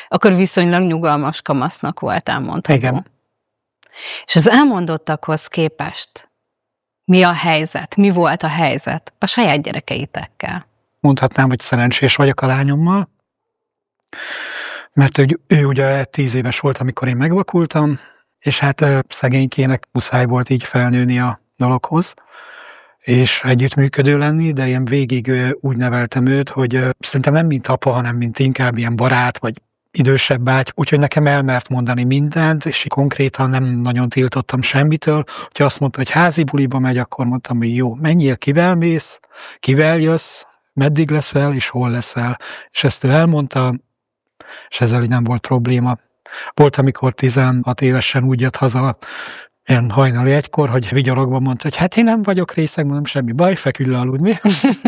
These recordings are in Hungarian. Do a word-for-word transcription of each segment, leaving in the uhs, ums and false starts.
Akkor viszonylag nyugalmas kamasznak voltál, mondható. Igen. És az elmondottakhoz képest mi a helyzet? Mi volt a helyzet a saját gyerekeitekkel? Mondhatnám, hogy szerencsés vagyok a lányommal, mert ő, ő ugye tíz éves volt, amikor én megvakultam, és hát szegénykének muszáj volt így felnőni a dologhoz, és együttműködő lenni, de én végig úgy neveltem őt, hogy szerintem nem mint apa, hanem mint inkább ilyen barát, vagy idősebb báty, úgyhogy nekem elmert mondani mindent, és konkrétan nem nagyon tiltottam semmitől. Ha azt mondta, hogy házi buliba megy, akkor mondtam, hogy jó, menjél, kivel mész, kivel jössz, meddig leszel, és hol leszel. És ezt ő elmondta, és ezzel így nem volt probléma. Volt, amikor tizenhat évesen úgy jött haza, ilyen hajnali egykor, hogy vigyorogva mondta, hogy hát én nem vagyok részeg, mondom, semmi baj, feküdj le aludni.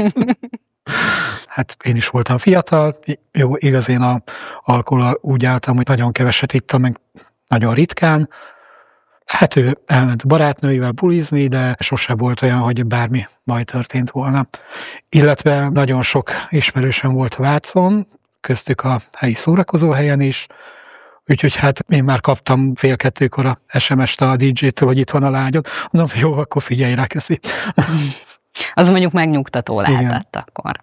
Hát én is voltam fiatal, jó, igaz, én a alkohollal úgy álltam, hogy nagyon keveset ittam, meg nagyon ritkán. Hát ő elment barátnőivel bulizni, de sose volt olyan, hogy bármi baj történt volna. Illetve nagyon sok ismerősöm volt Vácon, köztük a helyi szórakozóhelyen is, úgyhogy hát én már kaptam fél kettőkor a es em est a dé dzsétől, hogy itt van a lányod. Mondom, jó, akkor figyelj rá, köszi. Az mondjuk megnyugtató lehetett. Igen. Akkor.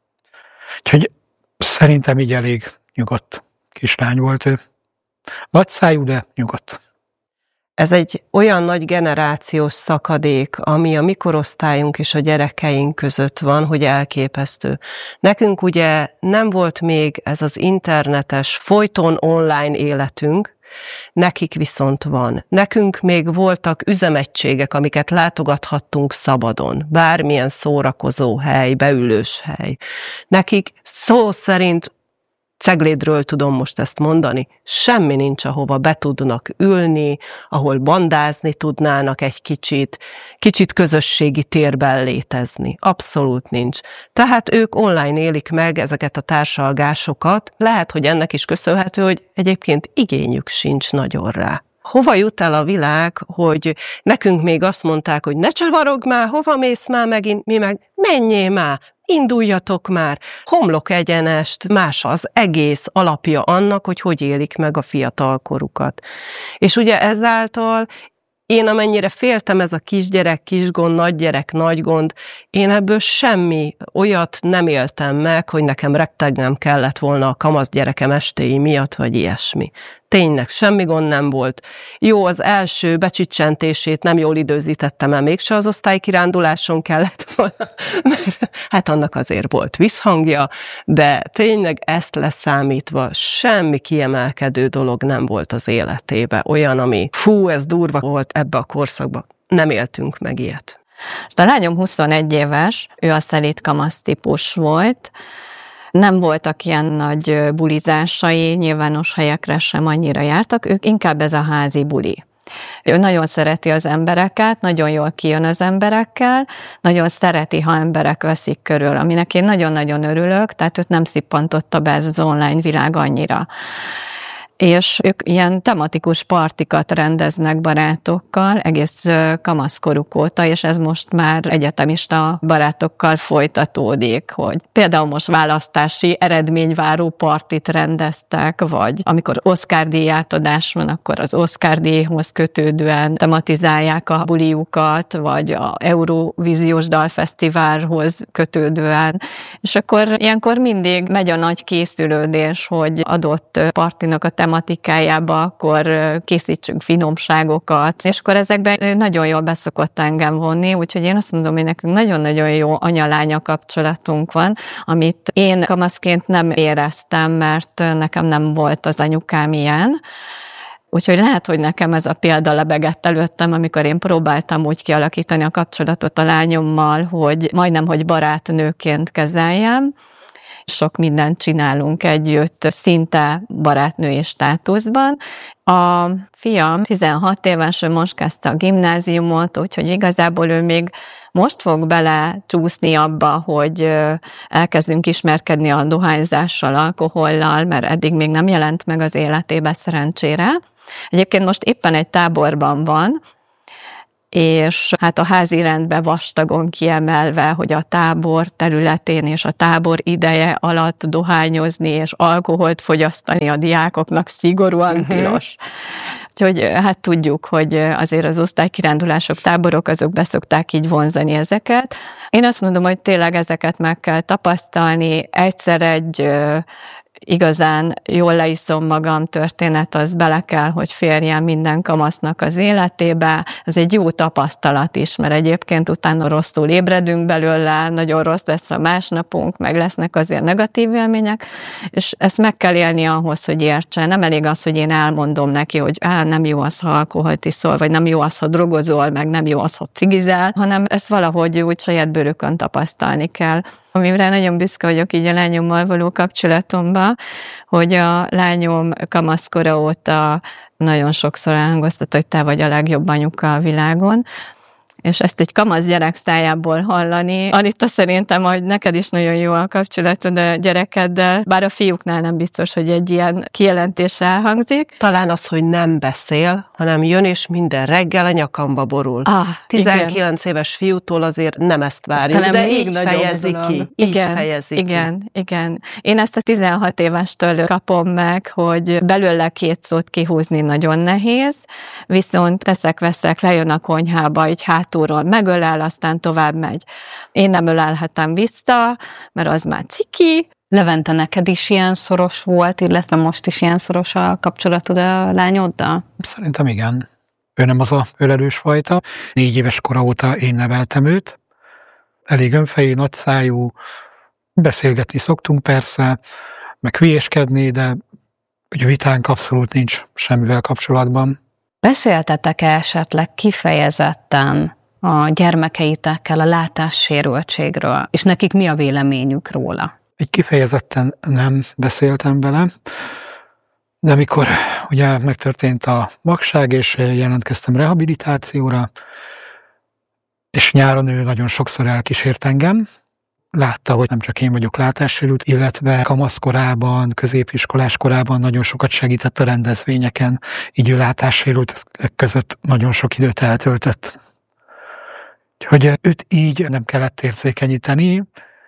Úgyhogy szerintem így elég nyugodt kislány volt ő. Nagyszájú, de nyugodt. Ez egy olyan nagy generációs szakadék, ami a mi korosztályunk és a gyerekeink között van, hogy elképesztő. Nekünk ugye nem volt még ez az internetes, folyton online életünk, nekik viszont van. Nekünk még voltak üzemegységek, amiket látogathattunk szabadon, bármilyen szórakozó hely, beülős hely. Nekik szó szerint, Ceglédről tudom most ezt mondani, semmi nincs, ahova be tudnak ülni, ahol bandázni tudnának egy kicsit, kicsit közösségi térben létezni. Abszolút nincs. Tehát ők online élik meg ezeket a társalgásokat. Lehet, hogy ennek is köszönhető, hogy egyébként igényük sincs nagyon rá. Hova jut el a világ, hogy nekünk még azt mondták, hogy ne csavarogj már, hova mész már megint, mi meg menjél már, induljatok már, homlok egyenest, más az egész alapja annak, hogy hogy élik meg a fiatalkorukat. És ugye ezáltal én amennyire féltem ez a kisgyerek, kisgond, nagygyerek, nagygond, én ebből semmi olyat nem éltem meg, hogy nekem rettegnem kellett volna a kamasz gyerekem estéi miatt, vagy ilyesmi. Tényleg semmi gond nem volt. Jó, az első becsicsentését nem jól időzítettem el, mégse az osztálykiránduláson kellett volna, mert hát annak azért volt visszhangja, de tényleg ezt leszámítva semmi kiemelkedő dolog nem volt az életébe. Olyan, ami fú, ez durva volt ebbe a korszakba. Nem éltünk meg ilyet. A lányom huszonegy éves, ő a szelit kamasz típus volt. Nem voltak ilyen nagy bulizásai, nyilvános helyekre sem annyira jártak, ők inkább ez a házi buli. Ő nagyon szereti az embereket, nagyon jól kijön az emberekkel, nagyon szereti, ha emberek veszik körül, aminek én nagyon-nagyon örülök, tehát őt nem szippantotta be ez az online világ annyira. És ők ilyen tematikus partikat rendeznek barátokkal egész kamaszkoruk óta, és ez most már egyetemista barátokkal folytatódik, hogy például most választási eredményváró partit rendeztek, vagy amikor Oscar-díj átadás van, akkor az Oscar-díjhoz kötődően tematizálják a buliukat, vagy a Eurovíziós Dalfesztiválhoz kötődően, és akkor ilyenkor mindig megy a nagy készülődés, hogy adott partinak a tematikájába, akkor készítsünk finomságokat, és akkor ezekben nagyon jól beszokott engem vonni, úgyhogy én azt mondom, hogy nekünk nagyon-nagyon jó anya-lánya kapcsolatunk van, amit én kamaszként nem éreztem, mert nekem nem volt az anyukám ilyen. Úgyhogy lehet, hogy nekem ez a példa lebegett előttem, amikor én próbáltam úgy kialakítani a kapcsolatot a lányommal, hogy majdnem, hogy barátnőként kezeljem. Sok mindent csinálunk együtt, szinte barátnői státuszban. A fiam tizenhat éves, ő most kezdte a gimnáziumot, úgyhogy igazából ő még most fog bele csúszni abba, hogy elkezdünk ismerkedni a dohányzással, alkohollal, mert eddig még nem jelent meg az életébe szerencsére. Egyébként most éppen egy táborban van, és hát a házi rendbe vastagon kiemelve, hogy a tábor területén és a tábor ideje alatt dohányozni és alkoholt fogyasztani a diákoknak szigorúan uh-huh. tilos. Úgyhogy hát tudjuk, hogy azért az osztálykirándulások, táborok, azok beszokták így vonzani ezeket. Én azt mondom, hogy tényleg ezeket meg kell tapasztalni. Egyszer egy igazán jól leiszom magam történet, az bele kell, hogy férjen minden kamasznak az életébe. Ez egy jó tapasztalat is, mert egyébként utána rosszul ébredünk belőle, nagyon rossz lesz a másnapunk, meg lesznek azért negatív élmények, és ezt meg kell élni ahhoz, hogy értsen. Nem elég az, hogy én elmondom neki, hogy á, nem jó az, ha alkoholt iszol, vagy nem jó az, ha drogozol, meg nem jó az, ha cigizel, hanem ezt valahogy úgy saját bőrükön tapasztalni kell. Amire nagyon büszke vagyok így a lányommal való kapcsolatomban, hogy a lányom kamaszkora óta nagyon sokszor elhangoztat, hogy te vagy a legjobb anyuka a világon, és ezt egy kamasz gyerek szájából hallani. Anita, szerintem, hogy neked is nagyon jó a kapcsolatod a gyerekeddel, bár a fiúknál nem biztos, hogy egy ilyen kijelentés elhangzik. Talán az, hogy nem beszél, hanem jön és minden reggel a nyakamba borul. Ah, tizenkilenc igen. éves fiútól azért nem ezt várjuk, de így fejezi ki. Így igen, fejezi igen, ki. igen. Én ezt a tizenhat évestől kapom meg, hogy belőle két szót kihúzni nagyon nehéz, viszont teszek-veszek, lejön a konyhába, így hátulról megölel, aztán tovább megy. Én nem ölelhetem vissza, mert az már ciki. Levente, neked is ilyen szoros volt, illetve most is ilyen szoros a kapcsolatod a lányoddal? Szerintem igen. Ő nem az a ölelős fajta. Négy éves kora óta én neveltem őt. Elég önfejű, nagyszájú, beszélgetni szoktunk persze, meg hülyéskedni, de hogy vitánk abszolút nincs semmivel kapcsolatban. Beszéltetek-e esetleg kifejezetten a gyermekeitekkel a látássérültségről, és nekik mi a véleményük róla? Így kifejezetten nem beszéltem vele, de amikor ugye megtörtént a vakság, és jelentkeztem rehabilitációra, és nyáron ő nagyon sokszor elkísért engem, látta, hogy nem csak én vagyok látássérült, illetve kamaszkorában, középiskolás korában nagyon sokat segített a rendezvényeken, így ő látássérült között nagyon sok időt eltöltött. Úgyhogy őt így nem kellett érzékenyíteni,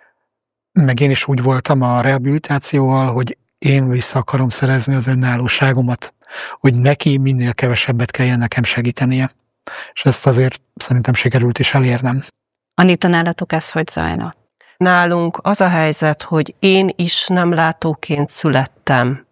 meg én is úgy voltam a rehabilitációval, hogy én vissza akarom szerezni az önállóságomat, hogy neki minél kevesebbet kelljen nekem segítenie. És ezt azért szerintem sikerült is elérnem. Anita, nálatok ez hogy zajlott? Nálunk az a helyzet, hogy én is nem látóként születtem,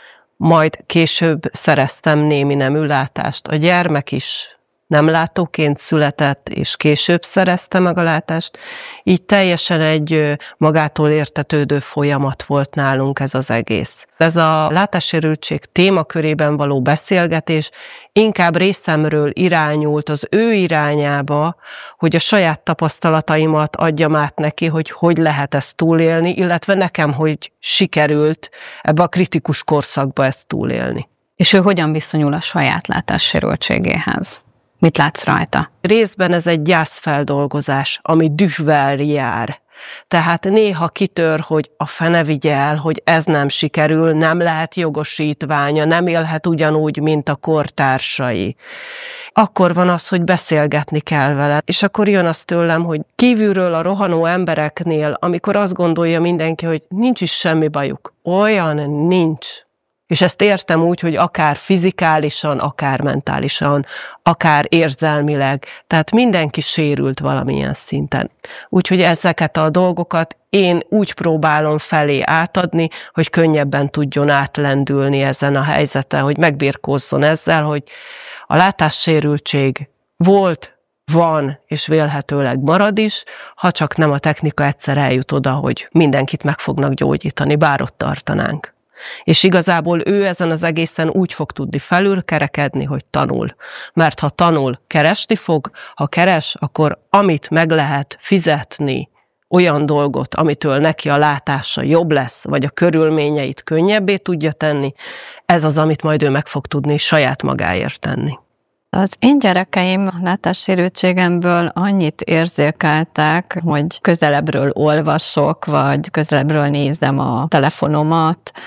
majd később szereztem némi nemű látást. A gyermek is nem látóként született, és később szerezte meg a látást, így teljesen egy magától értetődő folyamat volt nálunk ez az egész. Ez a látássérültség témakörében való beszélgetés inkább részemről irányult az ő irányába, hogy a saját tapasztalataimat adjam át neki, hogy hogy lehet ezt túlélni, illetve nekem, hogy sikerült ebbe a kritikus korszakba ezt túlélni. És ő hogyan viszonyul a saját látássérültségéhez? Mit látsz rajta? Részben ez egy gyászfeldolgozás, ami dühvel jár. Tehát néha kitör, hogy a fene vigye el, hogy ez nem sikerül, nem lehet jogosítványa, nem élhet ugyanúgy, mint a kortársai. Akkor van az, hogy beszélgetni kell vele, és akkor jön az tőlem, hogy kívülről a rohanó embereknél, amikor azt gondolja mindenki, hogy nincs is semmi bajuk. Olyan nincs. És ezt értem úgy, hogy akár fizikálisan, akár mentálisan, akár érzelmileg, tehát mindenki sérült valamilyen szinten. Úgyhogy ezeket a dolgokat én úgy próbálom felé átadni, hogy könnyebben tudjon átlendülni ezen a helyzeten, hogy megbirkózzon ezzel, hogy a látássérültség volt, van, és vélhetőleg marad is, ha csak nem a technika egyszer eljut oda, hogy mindenkit meg fognak gyógyítani, bár ott tartanánk. És igazából ő ezen az egészen úgy fog tudni felülkerekedni, hogy tanul. Mert ha tanul, keresni fog, ha keres, akkor amit meg lehet fizetni, olyan dolgot, amitől neki a látása jobb lesz, vagy a körülményeit könnyebbé tudja tenni, ez az, amit majd ő meg fog tudni saját magáért tenni. Az én gyerekeim látássérültségemből annyit érzékeltek, hogy közelebbről olvasok, vagy közelebbről nézem a telefonomat,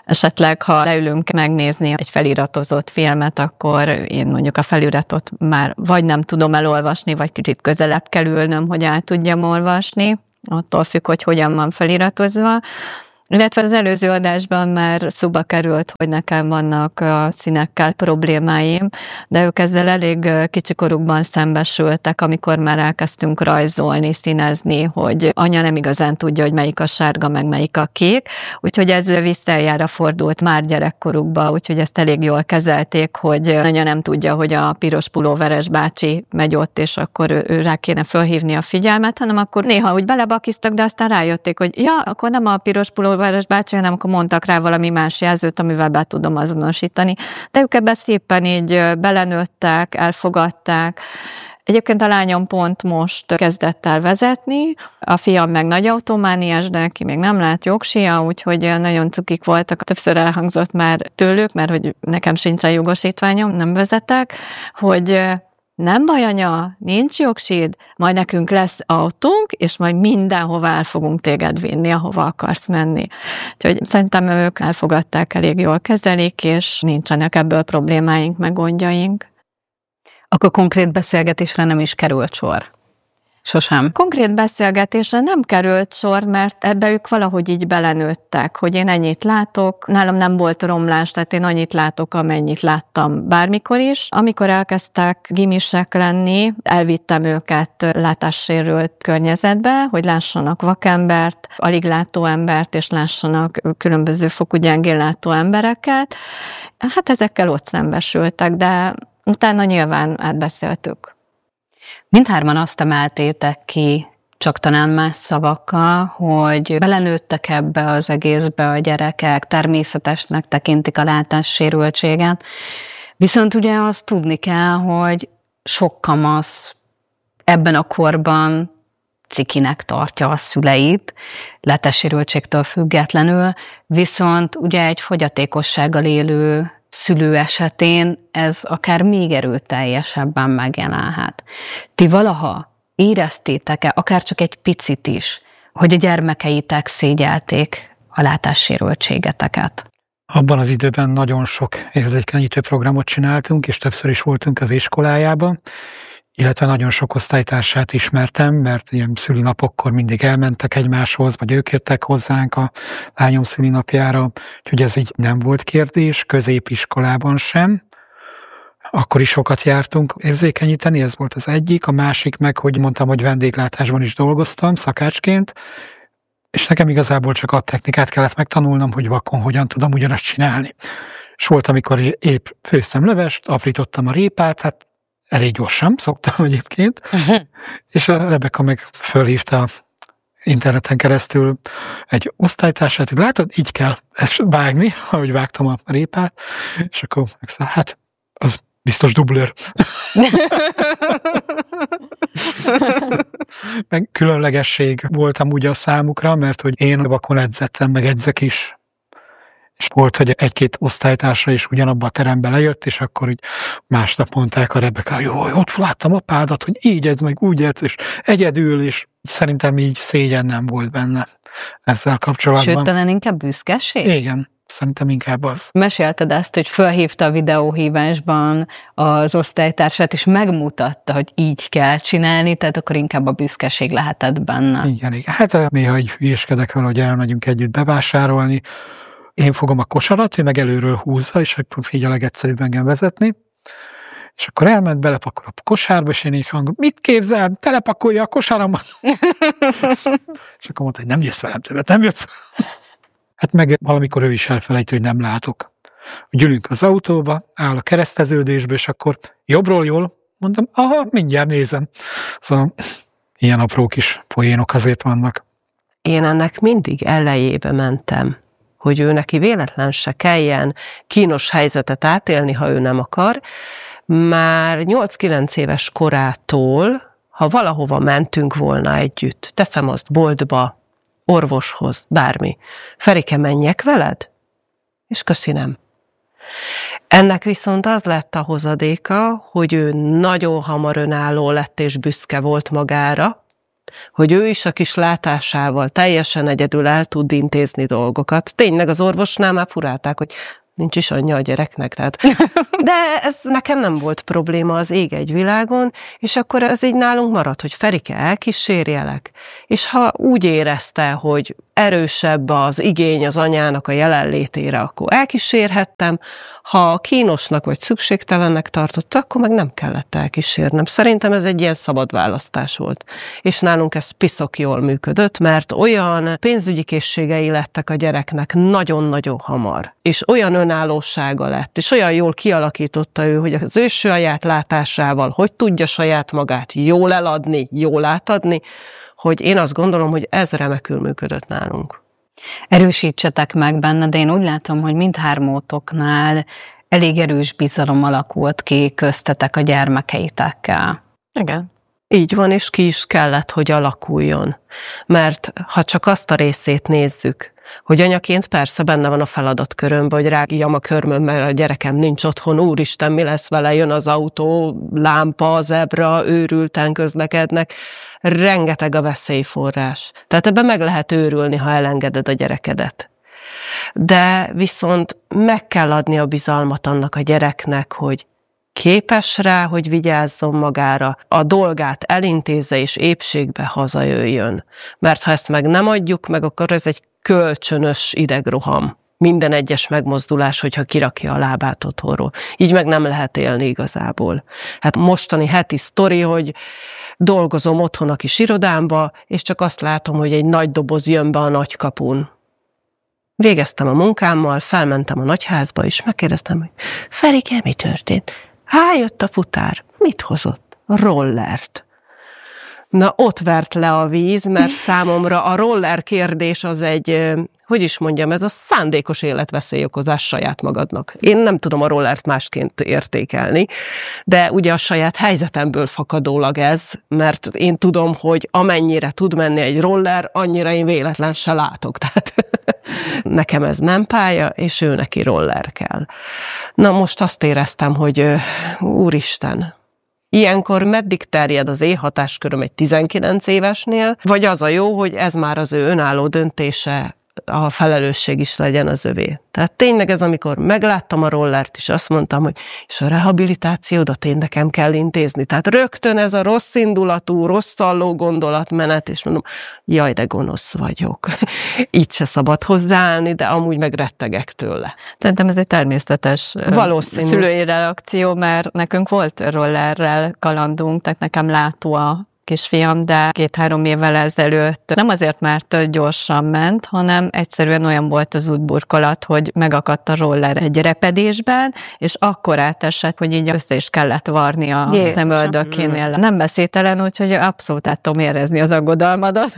Esetleg, ha leülünk megnézni egy feliratozott filmet, akkor én mondjuk a feliratot már vagy nem tudom elolvasni, vagy kicsit közelebb kell ülnöm, hogy el tudjam olvasni, attól függ, hogy hogyan van feliratozva. Illetve az előző adásban már szóba került, hogy nekem vannak a színekkel problémáim, de ők ezzel elég kicsikorukban szembesültek, amikor már elkezdtünk rajzolni, színezni, hogy anya nem igazán tudja, hogy melyik a sárga, meg melyik a kék, úgyhogy ez visszajára fordult már gyerekkorukba, úgyhogy ezt elég jól kezelték, hogy anya nem tudja, hogy a piros pulóveres bácsi megy ott, és akkor ő, ő rá kéne fölhívni a figyelmet, hanem akkor néha úgy belebakiztak, de aztán rájötték, hogy ja, akkor nem a piros puló Város bácsi, hanem akkor mondtak rá valami más jelzőt, amivel be tudom azonosítani. De ők ebben szépen így belenőttek, elfogadták. Egyébként a lányom pont most kezdett el vezetni, a fiam meg nagy autómániás, de neki még nem lát jogsia, úgyhogy nagyon cukik voltak. Többször elhangzott már tőlük, mert hogy nekem sincsen jogosítványom, nem vezetek, hogy nem baj, anya, nincs jogsid, majd nekünk lesz autónk, és majd mindenhova el fogunk téged vinni, ahova akarsz menni. Úgyhogy szerintem ők elfogadták, elég jól kezelik, és nincsenek ebből problémáink, meg gondjaink. Akkor konkrét beszélgetésre nem is került sor? Sosem. Konkrét beszélgetésre nem került sor, mert ebbe ők valahogy így belenőttek, hogy én ennyit látok, nálam nem volt romlás, tehát én annyit látok, amennyit láttam bármikor is. Amikor elkezdtek gimisek lenni, elvittem őket látássérült környezetbe, hogy lássanak vakembert, alig látó embert, és lássanak különböző fokú gyengén látó embereket. Hát ezekkel ott szembesültek, de utána nyilván átbeszéltük. Mindhárman azt emeltétek ki, csak talán más szavakkal, hogy belenőttek ebbe az egészbe a gyerekek, természetesnek tekintik a látássérültséget. Viszont ugye azt tudni kell, hogy sok kamasz ebben a korban cikinek tartja a szüleit, látássérültségtől függetlenül, viszont ugye egy fogyatékossággal élő szülő esetén ez akár még erőteljesebben megjelenhet. Ti valaha éreztétek-e, akár csak egy picit is, hogy a gyermekeitek szégyelték a látássérültségeteket? Abban az időben nagyon sok érzékenyítő programot csináltunk, és többször is voltunk az iskolájában, illetve nagyon sok osztálytársát ismertem, mert ilyen szülinapokkor mindig elmentek egymáshoz, vagy ők jöttek hozzánk a lányom szülinapjára, úgyhogy ez így nem volt kérdés, középiskolában sem. Akkor is sokat jártunk érzékenyíteni, ez volt az egyik, a másik meg, hogy mondtam, hogy vendéglátásban is dolgoztam szakácsként, és nekem igazából csak a technikát kellett megtanulnom, hogy vakon hogyan tudom ugyanazt csinálni. És volt, amikor épp főztem levest, aprítottam a répát, hát elég gyorsan szoktam egyébként, uh-huh. és a Rebeka meg fölhívta interneten keresztül egy osztálytársát, hogy látod, így kell ezt vágni, ahogy vágtam a répát, és akkor megszól, hát az biztos dublőr. Meg különlegesség voltam ugye a számukra, mert hogy én vakon edzettem, meg edzek is. És volt, hogy egy-két osztálytársa is ugyanabba a terembe lejött, és akkor így másnap mondták a Rebeka, jó, ott láttam apádat, hogy így edz, meg úgy edz, és egyedül, és szerintem így szégyen nem volt benne ezzel kapcsolatban. Sőt, talán inkább büszkeség? Igen, szerintem inkább az. Mesélted ezt, hogy felhívta a videóhívásban az osztálytársát, és megmutatta, hogy így kell csinálni, tehát akkor inkább a büszkeség lehetett benne. Igen, igen. Hát néha így hülyéskedek vele, hogy elmegyünk együtt bevásárolni, én fogom a kosarat, ő meg előről húzza, és akkor figyel a legegyszerűbb engem vezetni. És akkor elment, belepakol a kosárba, és én így hangom, mit képzel, telepakolja a kosaramat. És akkor mondta, hogy nem jössz velem többet, nem jössz. Hát meg valamikor ő is elfelejt, hogy nem látok. Gyűlünk az autóba, áll a kereszteződésbe, és akkor jobbról jól, mondom, aha, mindjárt nézem. Szóval ilyen apró kis poénok azért vannak. Én ennek mindig elejébe mentem, hogy ő neki véletlen se kelljen kínos helyzetet átélni, ha ő nem akar. Már nyolc-kilenc éves korától, ha valahova mentünk volna együtt, teszem azt boltba, orvoshoz, bármi, Ferike, menjek veled? És köszi, nem. Ennek viszont az lett a hozadéka, hogy ő nagyon hamar önálló lett és büszke volt magára, hogy ő is a kis látásával teljesen egyedül el tud intézni dolgokat. Tényleg az orvosnál már furálták, hogy nincs is anyja a gyereknek. Tehát. De ez nekem nem volt probléma az ég egy világon, és akkor ez így nálunk maradt, hogy Ferike, elkísérjelek. És ha úgy érezte, hogy erősebb az igény az anyának a jelenlétére, akkor elkísérhettem. Ha kínosnak vagy szükségtelennek tartotta, akkor meg nem kellett elkísérnem. Szerintem ez egy ilyen szabad választás volt. És nálunk ez piszok jól működött, mert olyan pénzügyi készségei lettek a gyereknek nagyon-nagyon hamar. És olyan önállósága lett, és olyan jól kialakította ő, hogy az ő saját látásával, hogy tudja saját magát jól eladni, jól átadni, hogy én azt gondolom, hogy ez remekül működött nálunk. Erősítsetek meg benne, de én úgy látom, hogy mindhármótoknál elég erős bizalom alakult ki köztetek a gyermekeitekkel. Igen. Így van, és ki is kellett, hogy alakuljon. Mert ha csak azt a részét nézzük, hogy anyaként persze benne van a feladatkörömben, hogy rágjam a körmöm, mert a gyerekem nincs otthon, úristen, mi lesz vele, jön az autó, lámpa, zebra, őrülten közlekednek. Rengeteg a veszélyforrás. Tehát ebben meg lehet őrülni, ha elengeded a gyerekedet. De viszont meg kell adni a bizalmat annak a gyereknek, hogy képes rá, hogy vigyázzon magára, a dolgát elintézze és épségbe hazajöjjön. Mert ha ezt meg nem adjuk meg, akkor ez egy kölcsönös idegroham. Minden egyes megmozdulás, hogyha kirakja a lábát otthonról. Így meg nem lehet élni igazából. Hát mostani heti sztori, hogy dolgozom otthon a kis irodámba, és csak azt látom, hogy egy nagy doboz jön be a nagykapun. Végeztem a munkámmal, felmentem a nagyházba, és megkérdeztem, hogy Ferike, mi történt? Há, jött a futár. Mit hozott? Rollert. Na, ott vert le a víz, mert számomra a roller kérdés az egy, hogy is mondjam, ez a szándékos életveszélyokozás saját magadnak. Én nem tudom a rollert másként értékelni, de ugye a saját helyzetemből fakadólag ez, mert én tudom, hogy amennyire tud menni egy roller, annyira én véletlen se látok. Tehát nekem ez nem pálya, és ő neki roller kell. Na most azt éreztem, hogy úristen, ilyenkor meddig terjed az én hatásköröm egy tizenkilenc évesnél, vagy az a jó, hogy ez már az ő önálló döntése, a felelősség is legyen az övé. Tehát tényleg ez, amikor megláttam a rollert, és azt mondtam, hogy és a rehabilitációdat én nekem kell intézni. Tehát rögtön ez a rossz indulatú, rosszalló gondolatmenet, és mondom, jaj, de gonosz vagyok. Így se szabad hozzáállni, de amúgy meg rettegek tőle. Szerintem ez egy természetes Valószínű. szülői reakció, mert nekünk volt rollerrel kalandunk, tehát nekem látó a kisfiam, de két-három évvel ezelőtt nem azért, mert gyorsan ment, hanem egyszerűen olyan volt az útburkolat, hogy megakadt a roller egy repedésben, és akkor átesett, hogy így össze is kellett varni a Jé, szemöldökénél. Nem beszédtelen, úgyhogy abszolút át tudom érezni az aggodalmadat.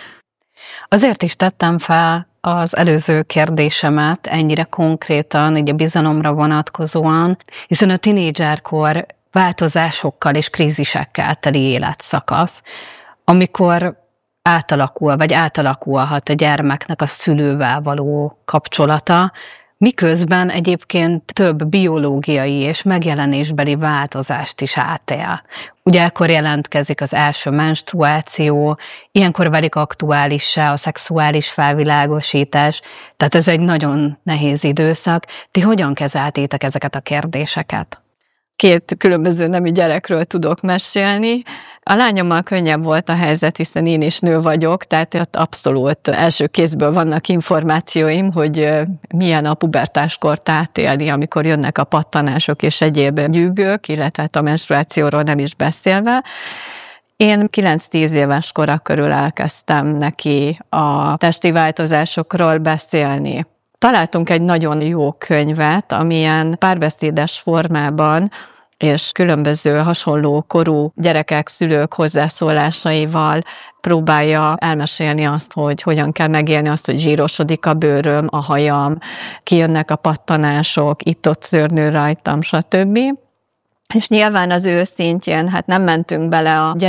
Azért is tettem fel az előző kérdésemet ennyire konkrétan, így a bizalomra vonatkozóan, hiszen a tinédzserkor változásokkal és krízisekkel teli életszakasz, amikor átalakul, vagy átalakulhat a gyermeknek a szülővel való kapcsolata, miközben egyébként több biológiai és megjelenésbeli változást is átél. Ugye ekkor jelentkezik az első menstruáció, ilyenkor válik aktuálissá a szexuális felvilágosítás, tehát ez egy nagyon nehéz időszak. Ti hogyan kezeltétek ezeket a kérdéseket? Két különböző nemű gyerekről tudok mesélni. A lányommal könnyebb volt a helyzet, hiszen én is nő vagyok, tehát ott abszolút első kézből vannak információim, hogy milyen a pubertáskort átélni, amikor jönnek a pattanások és egyéb nyűgök, illetve a menstruációról nem is beszélve. Én kilenc-tíz éves kora körül elkezdtem neki a testi változásokról beszélni. Találtunk egy nagyon jó könyvet, amilyen párbeszédes formában és különböző hasonló korú gyerekek, szülők hozzászólásaival próbálja elmesélni azt, hogy hogyan kell megélni azt, hogy zsírosodik a bőröm, a hajam, kijönnek a pattanások, itt-ott szőrnő rajtam, stb. És nyilván az ő szintjén, hát nem mentünk bele a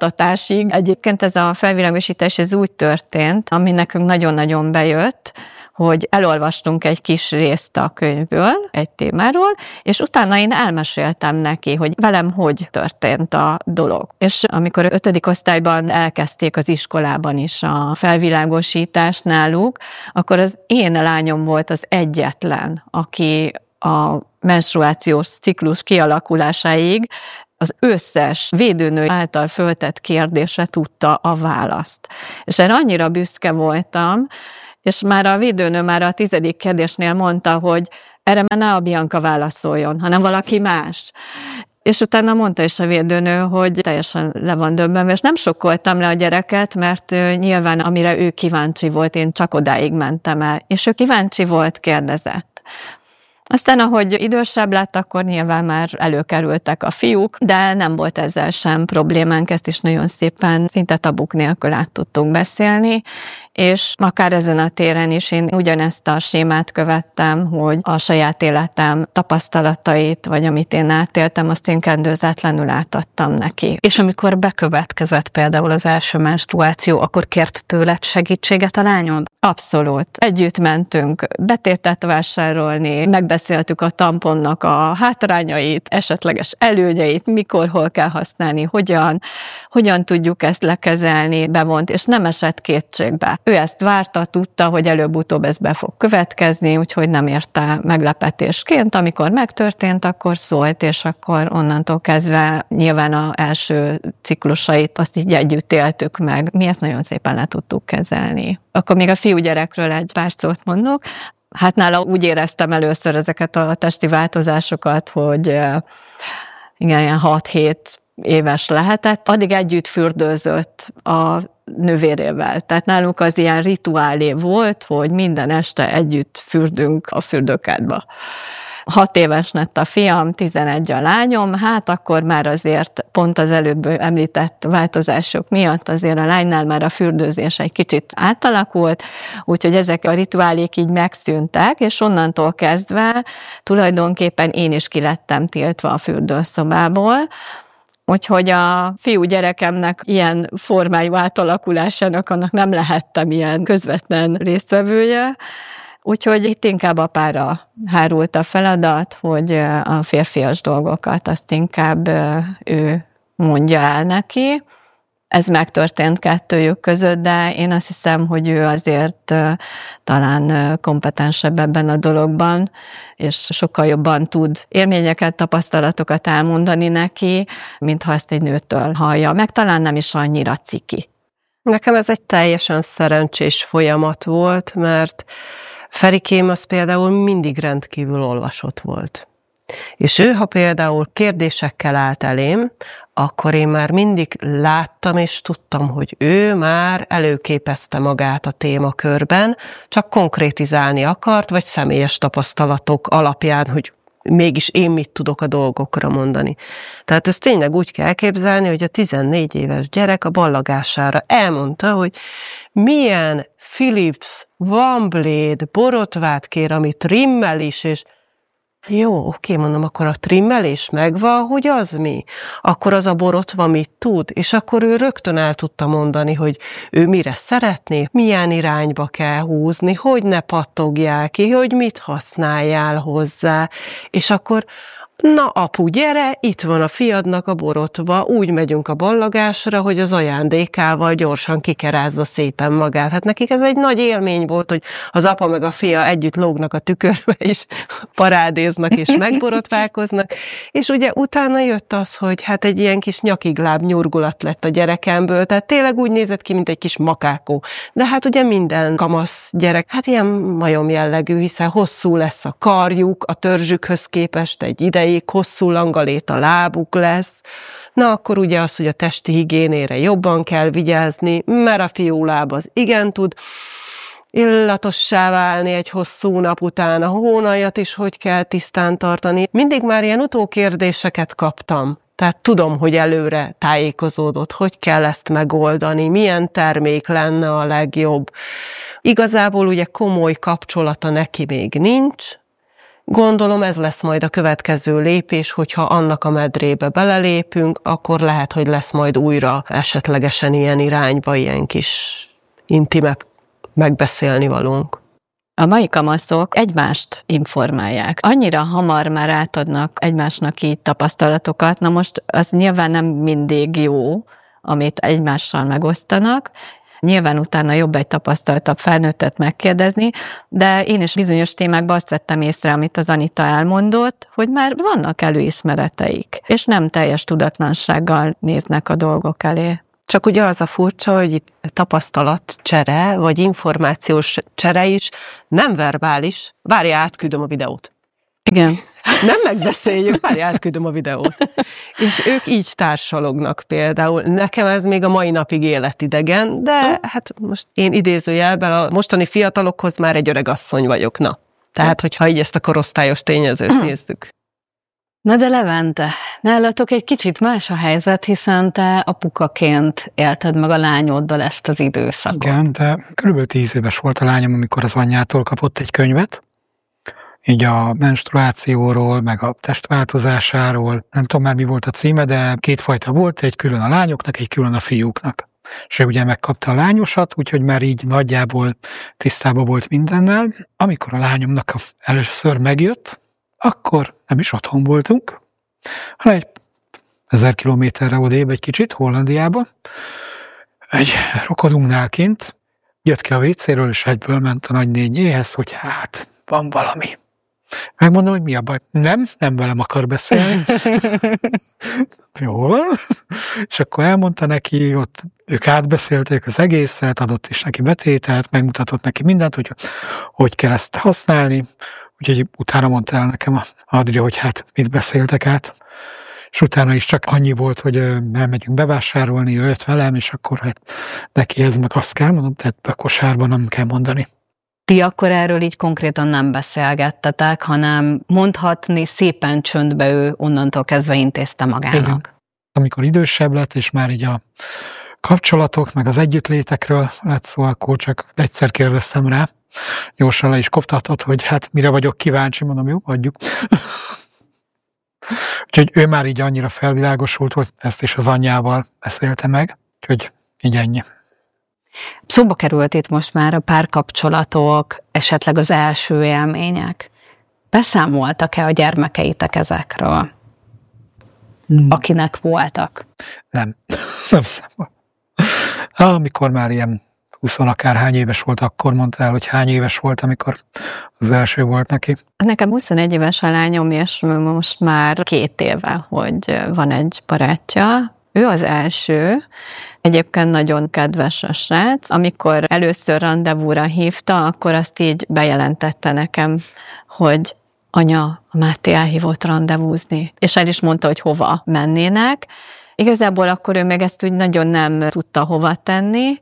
gyerekfogantatásig. Egyébként ez a felvilágosítás ez úgy történt, ami nekünk nagyon-nagyon bejött, hogy elolvastunk egy kis részt a könyvből, egy témáról, és utána én elmeséltem neki, hogy velem hogy történt a dolog. És amikor ötödik osztályban elkezdték az iskolában is a felvilágosítást náluk, akkor az én lányom volt az egyetlen, aki a menstruációs ciklus kialakulásáig az összes védőnő által föltett kérdésre tudta a választ. És erre annyira büszke voltam, és már a védőnő már a tizedik kérdésnél mondta, hogy erre már ne a Bianca válaszoljon, hanem valaki más. És utána mondta is a védőnő, hogy teljesen le van döbbenve, és nem sokkoltam le a gyereket, mert nyilván amire ő kíváncsi volt, én csak odáig mentem el. És ő kíváncsi volt, kérdezett. Aztán, ahogy idősebb lett, akkor nyilván már előkerültek a fiúk, de nem volt ezzel sem problémánk, ezt is nagyon szépen, szinte tabuk nélkül át tudtunk beszélni, és akár ezen a téren is én ugyanezt a sémát követtem, hogy a saját életem tapasztalatait, vagy amit én átéltem, azt én kendőzetlenül átadtam neki. És amikor bekövetkezett például az első menstruáció, akkor kért tőled segítséget a lányod? Abszolút. Együtt mentünk betétet vásárolni, megbeszéltük a tamponnak a hátrányait, esetleges előnyeit, mikor, hol kell használni, hogyan, hogyan tudjuk ezt lekezelni, bevont, és nem esett kétségbe. Ő ezt várta, tudta, hogy előbb-utóbb ez be fog következni, úgyhogy nem érte meglepetésként. Amikor megtörtént, akkor szólt, és akkor onnantól kezdve nyilván az első ciklusait azt így együtt éltük meg. Mi ezt nagyon szépen le tudtuk kezelni. Akkor még a fiúgyerekről egy pár szót mondok. Hát nála úgy éreztem először ezeket a testi változásokat, hogy igen, ilyen hat-hét éves lehetett. Addig együtt fürdőzött a nővérével. Tehát nálunk az ilyen rituálé volt, hogy minden este együtt fürdünk a fürdőkádba. Hat éves lett a fiam, tizenegy a lányom, hát akkor már azért pont az előbb említett változások miatt azért a lánynál már a fürdőzés egy kicsit átalakult, úgyhogy ezek a rituálék így megszűntek, és onnantól kezdve tulajdonképpen én is kilettem tiltva a fürdőszobából, úgyhogy a fiú gyerekemnek ilyen formájú átalakulásának annak nem lehettem ilyen közvetlen résztvevője, úgyhogy itt inkább apára hárult a feladat, hogy a férfias dolgokat azt inkább ő mondja el neki. Ez megtörtént kettőjük között, de én azt hiszem, hogy ő azért talán kompetensebb ebben a dologban, és sokkal jobban tud élményeket, tapasztalatokat elmondani neki, mint ha ezt egy nőtől hallja. Meg talán nem is annyira ciki. Nekem ez egy teljesen szerencsés folyamat volt, mert Ferikém az például mindig rendkívül olvasott volt. És ő, ha például kérdésekkel állt elém, akkor én már mindig láttam és tudtam, hogy ő már előképezte magát a témakörben, csak konkrétizálni akart, vagy személyes tapasztalatok alapján, hogy mégis én mit tudok a dolgokra mondani. Tehát ezt tényleg úgy kell elképzelni, hogy a tizennégy éves gyerek a ballagására elmondta, hogy milyen Philips One Blade borotvát kér, ami trimmel is, és jó, oké, mondom, akkor a trimmelés megvan, hogy az mi? Akkor az a borotva mit tud? És akkor ő rögtön el tudta mondani, hogy ő mire szeretné, milyen irányba kell húzni, hogy ne pattogjál ki, hogy mit használjál hozzá. És akkor, na apu, gyere, itt van a fiadnak a borotva, úgy megyünk a ballagásra, hogy az ajándékával gyorsan kikerázza szépen magát. Hát nekik ez egy nagy élmény volt, hogy az apa meg a fia együtt lógnak a tükörbe, és parádéznak, és megborotválkoznak. És ugye utána jött az, hogy hát egy ilyen kis nyakigláb nyurgulat lett a gyerekemből, tehát tényleg úgy nézett ki, mint egy kis makákó. De hát ugye minden kamasz gyerek, hát ilyen majom jellegű, hiszen hosszú lesz a karjuk, a törzsükhöz képest egy ideig, hosszú langalét a lábuk lesz. Na akkor ugye az, hogy a testi higiénére jobban kell vigyázni, mert a fiúláb az igen tud illatossá válni egy hosszú nap után, a hónajat is hogy kell tisztán tartani. Mindig már ilyen utókérdéseket kaptam. Tehát tudom, hogy előre tájékozódott, hogy kell ezt megoldani, milyen termék lenne a legjobb. Igazából ugye komoly kapcsolata neki még nincs. Gondolom ez lesz majd a következő lépés, hogyha annak a medrébe belelépünk, akkor lehet, hogy lesz majd újra esetlegesen ilyen irányba, ilyen kis intimebb megbeszélni valónk. A mai kamaszok egymást informálják. Annyira hamar már átadnak egymásnak így tapasztalatokat, na most az nyilván nem mindig jó, amit egymással megosztanak. Nyilván utána jobb egy tapasztaltabb felnőttet megkérdezni, de én is bizonyos témákban azt vettem észre, amit az Anita elmondott, hogy már vannak előismereteik, és nem teljes tudatlansággal néznek a dolgok elé. Csak ugye az a furcsa, hogy itt tapasztalatcsere, vagy információs csere is nem verbális. Várja, átküldöm a videót. Igen. Nem megbeszéljük, várja, átküldöm a videót. És ők így társalognak például. Nekem ez még a mai napig életidegen, de hát most én idézőjelben a mostani fiatalokhoz már egy öreg asszony vagyok, na. Tehát, hogyha így ezt a korosztályos tényezőt nézzük. Na de Levente, nálatok egy kicsit más a helyzet, hiszen te apukaként élted meg a lányoddal ezt az időszakot. Igen, de körülbelül tíz éves volt a lányom, amikor az anyjától kapott egy könyvet, így a menstruációról, meg a testváltozásáról, nem tudom már mi volt a címe, de kétfajta volt, egy külön a lányoknak, egy külön a fiúknak. És ő ugye megkapta a lányosat, úgyhogy már így nagyjából tisztában volt mindennel. Amikor a lányomnak először megjött, akkor nem is otthon voltunk, hanem egy ezer kilométerre odébb egy kicsit, Hollandiába. Egy rokonunknál kint jött ki a vécéről, és egyből ment a nagynényéhez, hogy hát, van valami. Megmondom, hogy mi a baj. Nem, nem velem akar beszélni. Jól van. És akkor elmondta neki, ott ők átbeszélték az egészet, adott is neki betételt, megmutatott neki mindent, hogy hogy kell ezt használni. Úgyhogy utána mondta el nekem a Adri, hogy hát mit beszéltek át. És utána is csak annyi volt, hogy elmegyünk bevásárolni, ő jött velem, és akkor hát neki ez meg azt kell, mondom, tehát a kosárban nem kell mondani. Ti akkor erről így konkrétan nem beszélgettetek, hanem mondhatni szépen csöndbe ő onnantól kezdve intézte magának. Igen. Amikor idősebb lett, és már így a kapcsolatok, meg az együttlétekről lett szó, akkor csak egyszer kérdeztem rá, gyorsan le is koptatott, hogy hát mire vagyok kíváncsi, mondom, jó, adjuk. Úgyhogy ő már így annyira felvilágosult, hogy ezt is az anyjával beszélte meg, úgyhogy így ennyi. Szóba került itt most már a párkapcsolatok, esetleg az első élmények. Beszámoltak-e a gyermekeitek ezekről? Hmm. Akinek voltak? Nem, nem számol. Amikor már ilyen húsz akárhány éves volt, akkor mondta el, hogy hány éves volt, amikor az első volt neki. Nekem huszonegy éves a lányom, és most már két éve, hogy van egy barátja. Ő az első, egyébként nagyon kedves a srác. Amikor először randevúra hívta, akkor azt így bejelentette nekem, hogy anya, a Máté elhívott randevúzni. És el is mondta, hogy hova mennének. Igazából akkor ő még ezt úgy nagyon nem tudta hova tenni,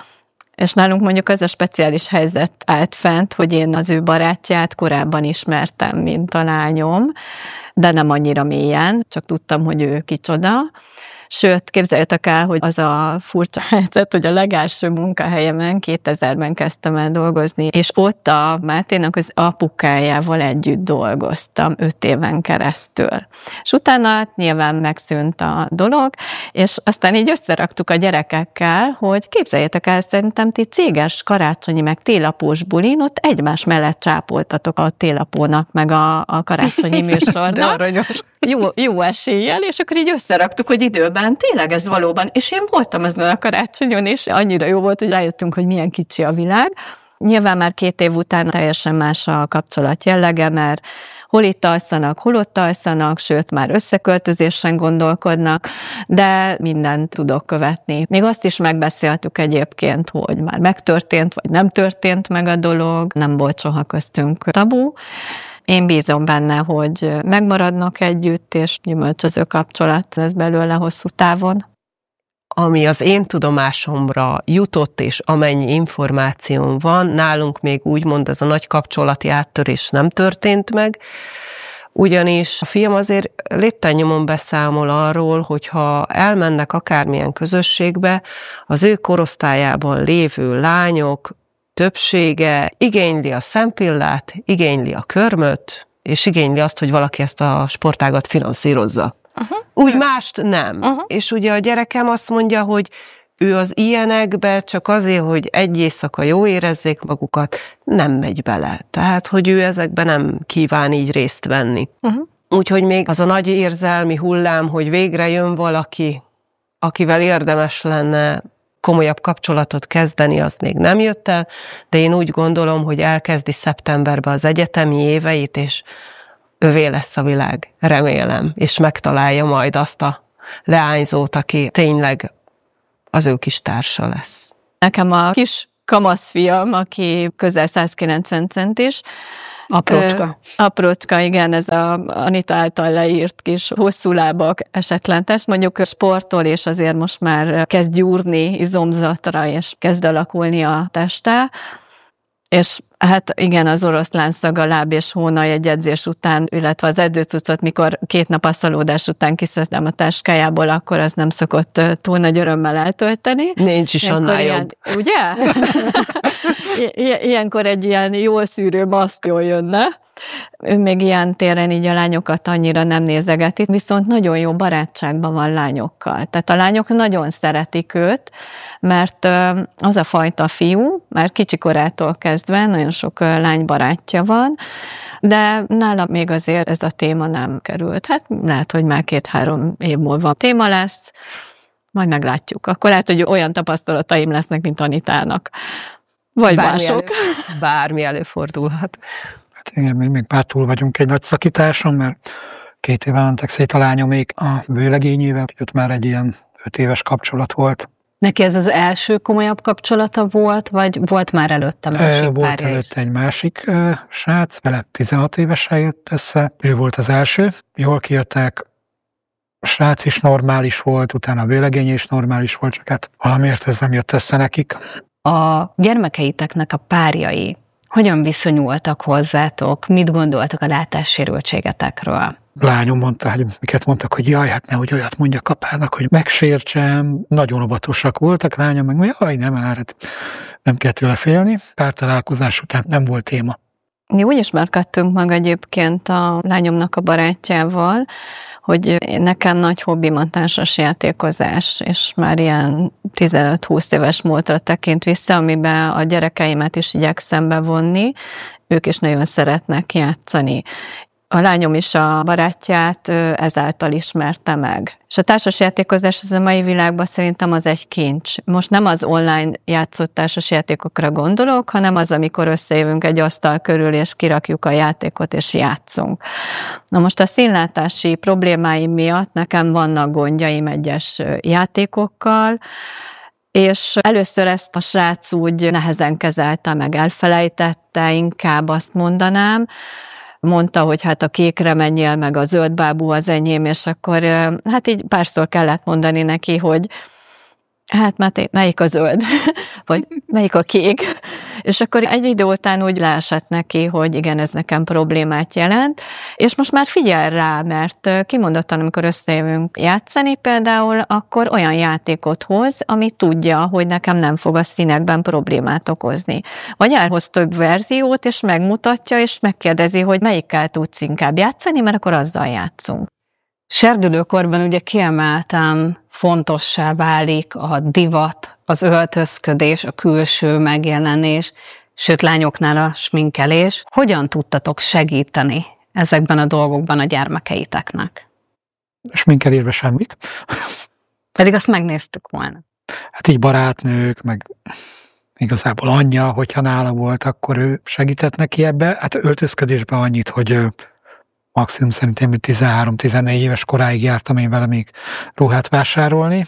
és nálunk mondjuk az a speciális helyzet állt fent, hogy én az ő barátját korábban ismertem, mint a lányom, de nem annyira mélyen, csak tudtam, hogy ő kicsoda. Sőt, képzeljétek el, hogy az a furcsa helyzet, hogy a legelső munkahelyemen kétezerben kezdtem el dolgozni, és ott a Máténak az apukájával együtt dolgoztam öt éven keresztül. És utána nyilván megszűnt a dolog, és aztán így összeraktuk a gyerekekkel, hogy képzeljétek el, szerintem ti céges karácsonyi meg télapós bulin, ott egymás mellett csápoltatok a télapónak meg a, a karácsonyi műsornak. Jó, jó eséllyel, és akkor így összeraktuk, hogy időben tényleg ez valóban, és én voltam azon a karácsonyon, és annyira jó volt, hogy rájöttünk, hogy milyen kicsi a világ. Nyilván már két év után teljesen más a kapcsolat jellege, mert hol itt alszanak, hol ott alszanak, sőt, már összeköltözésen gondolkodnak, de mindent tudok követni. Még azt is megbeszéltük egyébként, hogy már megtörtént, vagy nem történt meg a dolog, nem volt soha köztünk tabu. Én bízom benne, hogy megmaradnak együtt, és gyümölcsöző kapcsolat lesz belőle hosszú távon. Ami az én tudomásomra jutott, és amennyi információm van, nálunk még úgymond ez a nagy kapcsolati áttörés nem történt meg, ugyanis a fiam azért lépten nyomon beszámol arról, hogyha elmennek akármilyen közösségbe, az ő korosztályában lévő lányok többsége igényli a szempillát, igényli a körmöt, és igényli azt, hogy valaki ezt a sportágat finanszírozza. Uh-huh. Úgy mást nem. Uh-huh. És ugye a gyerekem azt mondja, hogy ő az ilyenekbe csak azért, hogy egy éjszaka jó érezzék magukat, nem megy bele. Tehát, hogy ő ezekben nem kíván így részt venni. Uh-huh. Úgyhogy még az a nagy érzelmi hullám, hogy végre jön valaki, akivel érdemes lenne komolyabb kapcsolatot kezdeni, az még nem jött el, de én úgy gondolom, hogy elkezdi szeptemberben az egyetemi éveit, és övé lesz a világ, remélem, és megtalálja majd azt a leányzót, aki tényleg az ő kis társa lesz. Nekem a kis kamaszfiam, aki közel száz kilencven centis, Aprócska. Ö, aprócska, igen, ez a Anita által leírt kis hosszú lábak esetlentes. Mondjuk sportol, és azért most már kezd gyúrni izomzatra, és kezd alakulni a teste. És hát igen, az oroszlán szaga láb és hónaj egy edzés után, illetve az edzőcuccot, mikor két nap asszalódás után kiszedtem a táskájából, akkor az nem szokott túl nagy örömmel eltölteni. Nincs is ilyenkor annál ilyen, jobb. Ugye? Ilyenkor egy ilyen jól szűrő maszk jól jönne. Ő még ilyen téren így a lányokat annyira nem nézegeti, viszont nagyon jó barátságban van lányokkal. Tehát a lányok nagyon szeretik őt, mert az a fajta fiú, már kicsikorától kezdve nagyon sok lány barátja van, de nála még azért ez a téma nem került. Hát lehet, hogy már két-három év múlva téma lesz, majd meglátjuk. Akkor lehet, hogy olyan tapasztalataim lesznek, mint Anitának. Vagy bármi mások. Elő, bármi előfordulhat. Hát igen, még, még pár túl vagyunk egy nagy szakításon, mert két éve mentek szét a lányomék a vőlegényével, ott már egy ilyen öt éves kapcsolat volt. Neki ez az első komolyabb kapcsolata volt, vagy volt már előtte másik Volt párja előtte egy másik uh, srác, vele tizenhat évesen jött össze, ő volt az első, jól kijöttek, a srác is normális volt, utána a vőlegény is normális volt, csak hát valamiért ez nem jött össze nekik. A gyermekeiteknek a párjai hogyan viszonyultak hozzátok? Mit gondoltak a látássérültségetekről? Lányom mondta, hogy miket mondtak, hogy jaj, hát nehogy olyat mondjak apának, hogy megsértsem. Nagyon óvatosak voltak, lányom meg, jaj, nem már, hát nem kell tőle félni. Pár találkozás után nem volt téma. Mi úgy ismerkedtünk meg egyébként a lányomnak a barátjával, hogy nekem nagy hobbim a társas játékozás, és már ilyen tizenöt-húsz éves múltra tekint vissza, amiben a gyerekeimet is igyekszem bevonni, ők is nagyon szeretnek játszani. A lányom is a barátját ezáltal ismerte meg. És a társasjátékozás az a mai világban szerintem az egy kincs. Most nem az online játszott társasjátékokra gondolok, hanem az, amikor összejövünk egy asztal körül, és kirakjuk a játékot, és játszunk. Na most a színlátási problémáim miatt nekem vannak gondjaim egyes játékokkal, és először ezt a srác úgy nehezen kezelte, meg elfelejtette, inkább azt mondanám, mondta, hogy hát a kékre menjél, meg a zöld bábú az enyém, és akkor hát így párszor kellett mondani neki, hogy hát Máté, melyik a zöld, vagy melyik a kék, és akkor egy idő után úgy leesett neki, hogy igen, ez nekem problémát jelent, és most már figyel rá, mert kimondottan, amikor összejövünk játszani például, akkor olyan játékot hoz, ami tudja, hogy nekem nem fog a színekben problémát okozni. Vagy elhoz több verziót, és megmutatja, és megkérdezi, hogy melyikkel tudsz inkább játszani, mert akkor azzal játszunk. Serdülőkorban ugye kiemelten fontossá válik a divat, az öltözködés, a külső megjelenés, sőt lányoknál a sminkelés. Hogyan tudtatok segíteni ezekben a dolgokban a gyermekeiteknek? Sminkelésben semmit. Pedig azt megnéztük volna. Hát így barátnők, meg igazából anyja, hogyha nála volt, akkor ő segített neki ebbe. Hát öltözködésben annyit, hogy maximum szerintem tizenhárom-tizennégy éves koráig jártam én vele még ruhát vásárolni,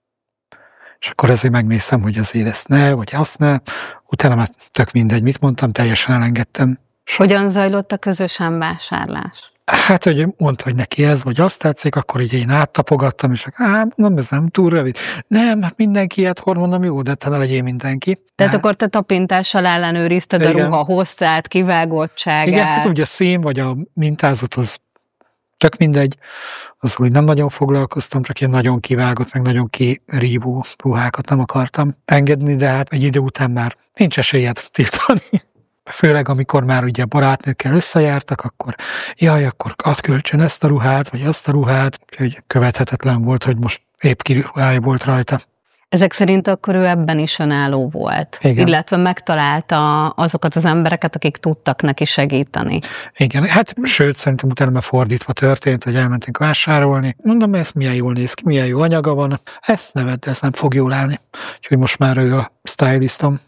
és akkor azért megnéztem, hogy azért ezt ne, vagy azt ne. Utána már tök mindegy, mit mondtam, teljesen elengedtem. Hogyan zajlott a közösen vásárlás? Hát, hogy mondta, hogy neki ez, vagy azt tetszik, akkor így én áttapogattam, és hát mondom, ez nem túl rövid. Nem, hát mindenki ilyet hord, mondom, jó, de te ne legyél mindenki. Tehát hát, akkor te tapintással ellenőrizted igen. a ruha hosszát, kivágottságát. Igen, hát ugye a szín, vagy a mintázat, az tök mindegy. Azzal úgy nem nagyon foglalkoztam, csak ilyen nagyon kivágott, meg nagyon kirívó ruhákat nem akartam engedni, de hát egy idő után már nincs esélyed tiltani. Főleg, amikor már ugye barátnőkkel összejártak, akkor jaj, akkor add kölcsön ezt a ruhát, vagy azt a ruhát, úgyhogy követhetetlen volt, hogy most épp kiruhája volt rajta. Ezek szerint akkor ő ebben is önálló volt. Igen. Illetve megtalálta azokat az embereket, akik tudtak neki segíteni. Igen, hát sőt, szerintem utána már fordítva történt, hogy elmentünk vásárolni. Mondom, ez milyen jól néz ki, milyen jó anyaga van. Ezt ne vedd, ez nem fog jól állni. Úgyhogy most már ő a stylistom.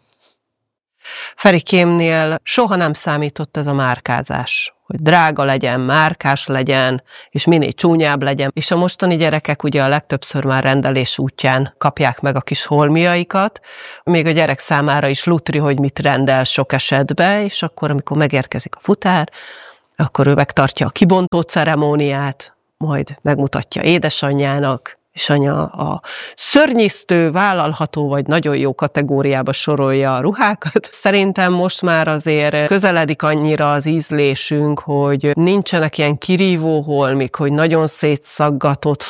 Ferikémnél soha nem számított ez a márkázás, hogy drága legyen, márkás legyen, és minél csúnyább legyen. És a mostani gyerekek ugye a legtöbbször már rendelés útján kapják meg a kis holmiaikat, még a gyerek számára is lutri, hogy mit rendel sok esetben, és akkor, amikor megérkezik a futár, akkor ő megtartja a kibontó ceremóniát, majd megmutatja édesanyjának, és anya a szörnyisztő, vállalható vagy nagyon jó kategóriába sorolja a ruhákat. Szerintem most már azért közeledik annyira az ízlésünk, hogy nincsenek ilyen kirívó holmik, hogy nagyon szétszaggatott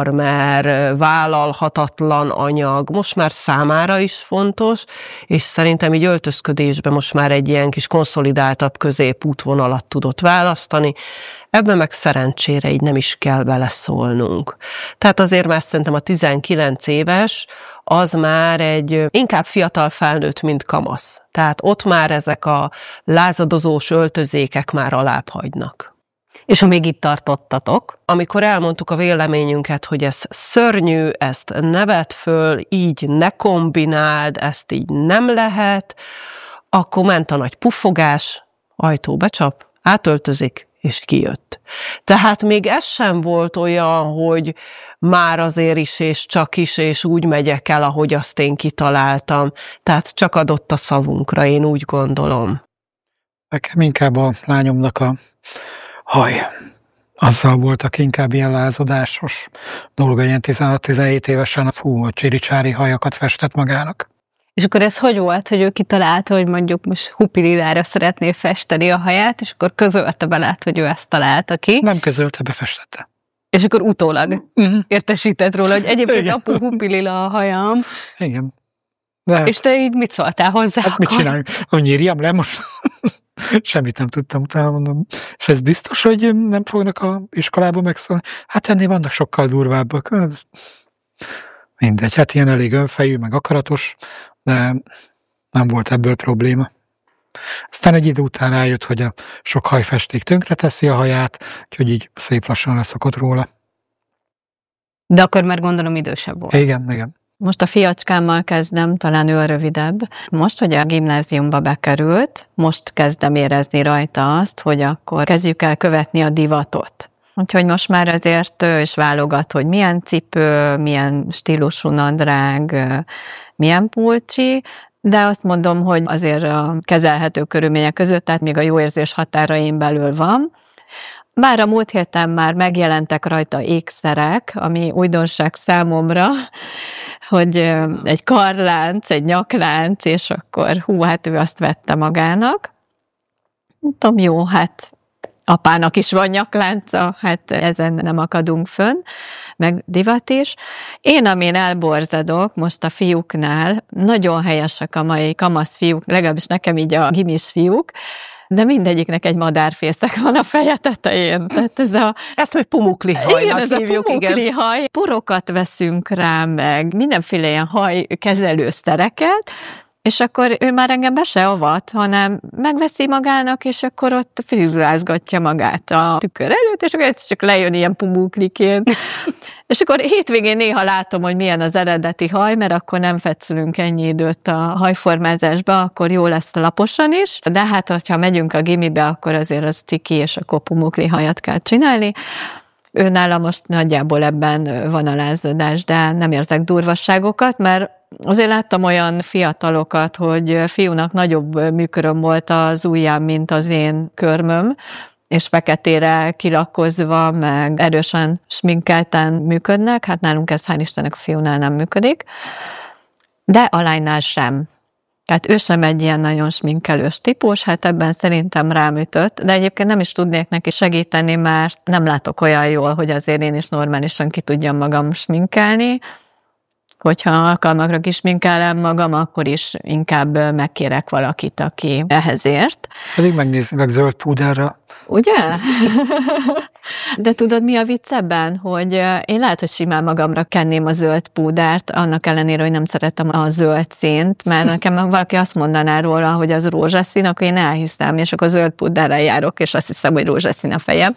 farmer, vállalhatatlan anyag. Most már számára is fontos, és szerintem így öltözködésben most már egy ilyen kis konszolidáltabb középútvonalat tudott választani. Ebben meg szerencsére így nem is kell beleszólnunk. Tehát azért már szerintem a tizenkilenc éves az már egy inkább fiatal felnőtt, mint kamasz. Tehát ott már ezek a lázadozós öltözékek már alább hagynak. És amíg itt tartottatok? Amikor elmondtuk a véleményünket, hogy ez szörnyű, ezt ne vedd föl, így ne kombináld, ezt így nem lehet, akkor ment a nagy puffogás, ajtó becsap, átöltözik, és kijött. Tehát még ez sem volt olyan, hogy már azért is, és csak is, és úgy megyek el, ahogy azt én kitaláltam. Tehát csak adott a szavunkra, én úgy gondolom. Nekem inkább a lányomnak a haj. Azzal voltak inkább ilyen lázadásos dolga, ilyen tizenhat-tizenhét évesen, fú, a csiricsári hajakat festett magának. És akkor ez hogy volt, hogy ő kitalálta, hogy mondjuk most hupililára szeretné festeni a haját, és akkor közölte veled, hogy ő ezt találta ki? Nem közölte, befestette. És akkor utólag uh-huh. értesített róla, hogy egyébként igen. Apu, hupilila a hajam. Igen. De és te így mit szóltál hozzá? Hát mit csináljunk? Hogy nyírjam le most? Semmit nem tudtam utána mondom. És ez biztos, hogy nem fognak a iskolába megszólni? Hát ennél vannak sokkal durvábbak. Mindegy, hát ilyen elég önfejű, meg akaratos, de nem volt ebből probléma. Aztán egy idő után rájött, hogy a sok hajfesték tönkre teszi a haját, úgyhogy így szép lassan leszokott róla. De akkor már gondolom idősebb volt. Igen, igen. Most a fiacskámmal kezdem, talán ő a rövidebb. Most, hogy a gimnáziumba bekerült, most kezdem érezni rajta azt, hogy akkor kezdjük el követni a divatot. Úgyhogy most már azért ő is válogat, hogy milyen cipő, milyen stílusú nadrág, milyen pulcsi, de azt mondom, hogy azért a kezelhető körülmények között, tehát még a jó érzés határain belül van. Bár a múlt héten már megjelentek rajta ékszerek, ami újdonság számomra, hogy egy karlánc, egy nyaklánc, és akkor hú, hát ő azt vette magának. Tudom, jó, hát apának is van nyaklánca, hát ezen nem akadunk fönn, meg divat is. Én, amin elborzadok most a fiúknál, nagyon helyesek a mai kamasz fiúk, legalábbis nekem így a gimis fiúk, de mindegyiknek egy madárfészek van a feje tetején. Tehát ez a... Ezt még pumukli hajnak igen, ez hívjuk, a pumukli haj. Porokat veszünk rá, meg mindenféle ilyen hajkezelőszereket, és akkor ő már engem be se avat, hanem megveszi magának, és akkor ott frizurázgatja magát a tükör előtt, és akkor ez csak lejön ilyen pumukliként. És akkor hétvégén néha látom, hogy milyen az eredeti haj, mert akkor nem fetszülünk ennyi időt a hajformázásba, akkor jó lesz laposan is, de hát, hogyha megyünk a gimibe, akkor azért az ciki, és akkor pumukli hajat kell csinálni. Ő nála most nagyjából ebben van a lázadás, de nem érzek durvasságokat, mert azért láttam olyan fiatalokat, hogy fiúnak nagyobb műköröm volt az ujjám, mint az én körmöm, és feketére kilakkozva, meg erősen sminkelten működnek, hát nálunk ez hál' Istennek a fiúnál nem működik, de a lánynál sem. Tehát ő sem egy ilyen nagyon sminkelős típus, hát ebben szerintem rám ütött, de egyébként nem is tudnék neki segíteni, mert nem látok olyan jól, hogy azért én is normálisan ki tudjam magam sminkelni. Hogyha alkalmakra kisminkelem magam, akkor is inkább megkérek valakit, aki ehhez ért. Pedig megnézni meg zöld púderrel. Ugye? De tudod, mi a vicc ebben? Hogy én lehet, hogy simán magamra kenném a zöld púdert, annak ellenére, hogy nem szeretem a zöld színt, mert nekem valaki azt mondaná róla, hogy az rózsaszín, akkor én elhiszem, és akkor zöld púderrel járok, és azt hiszem, hogy rózsaszín a fejem.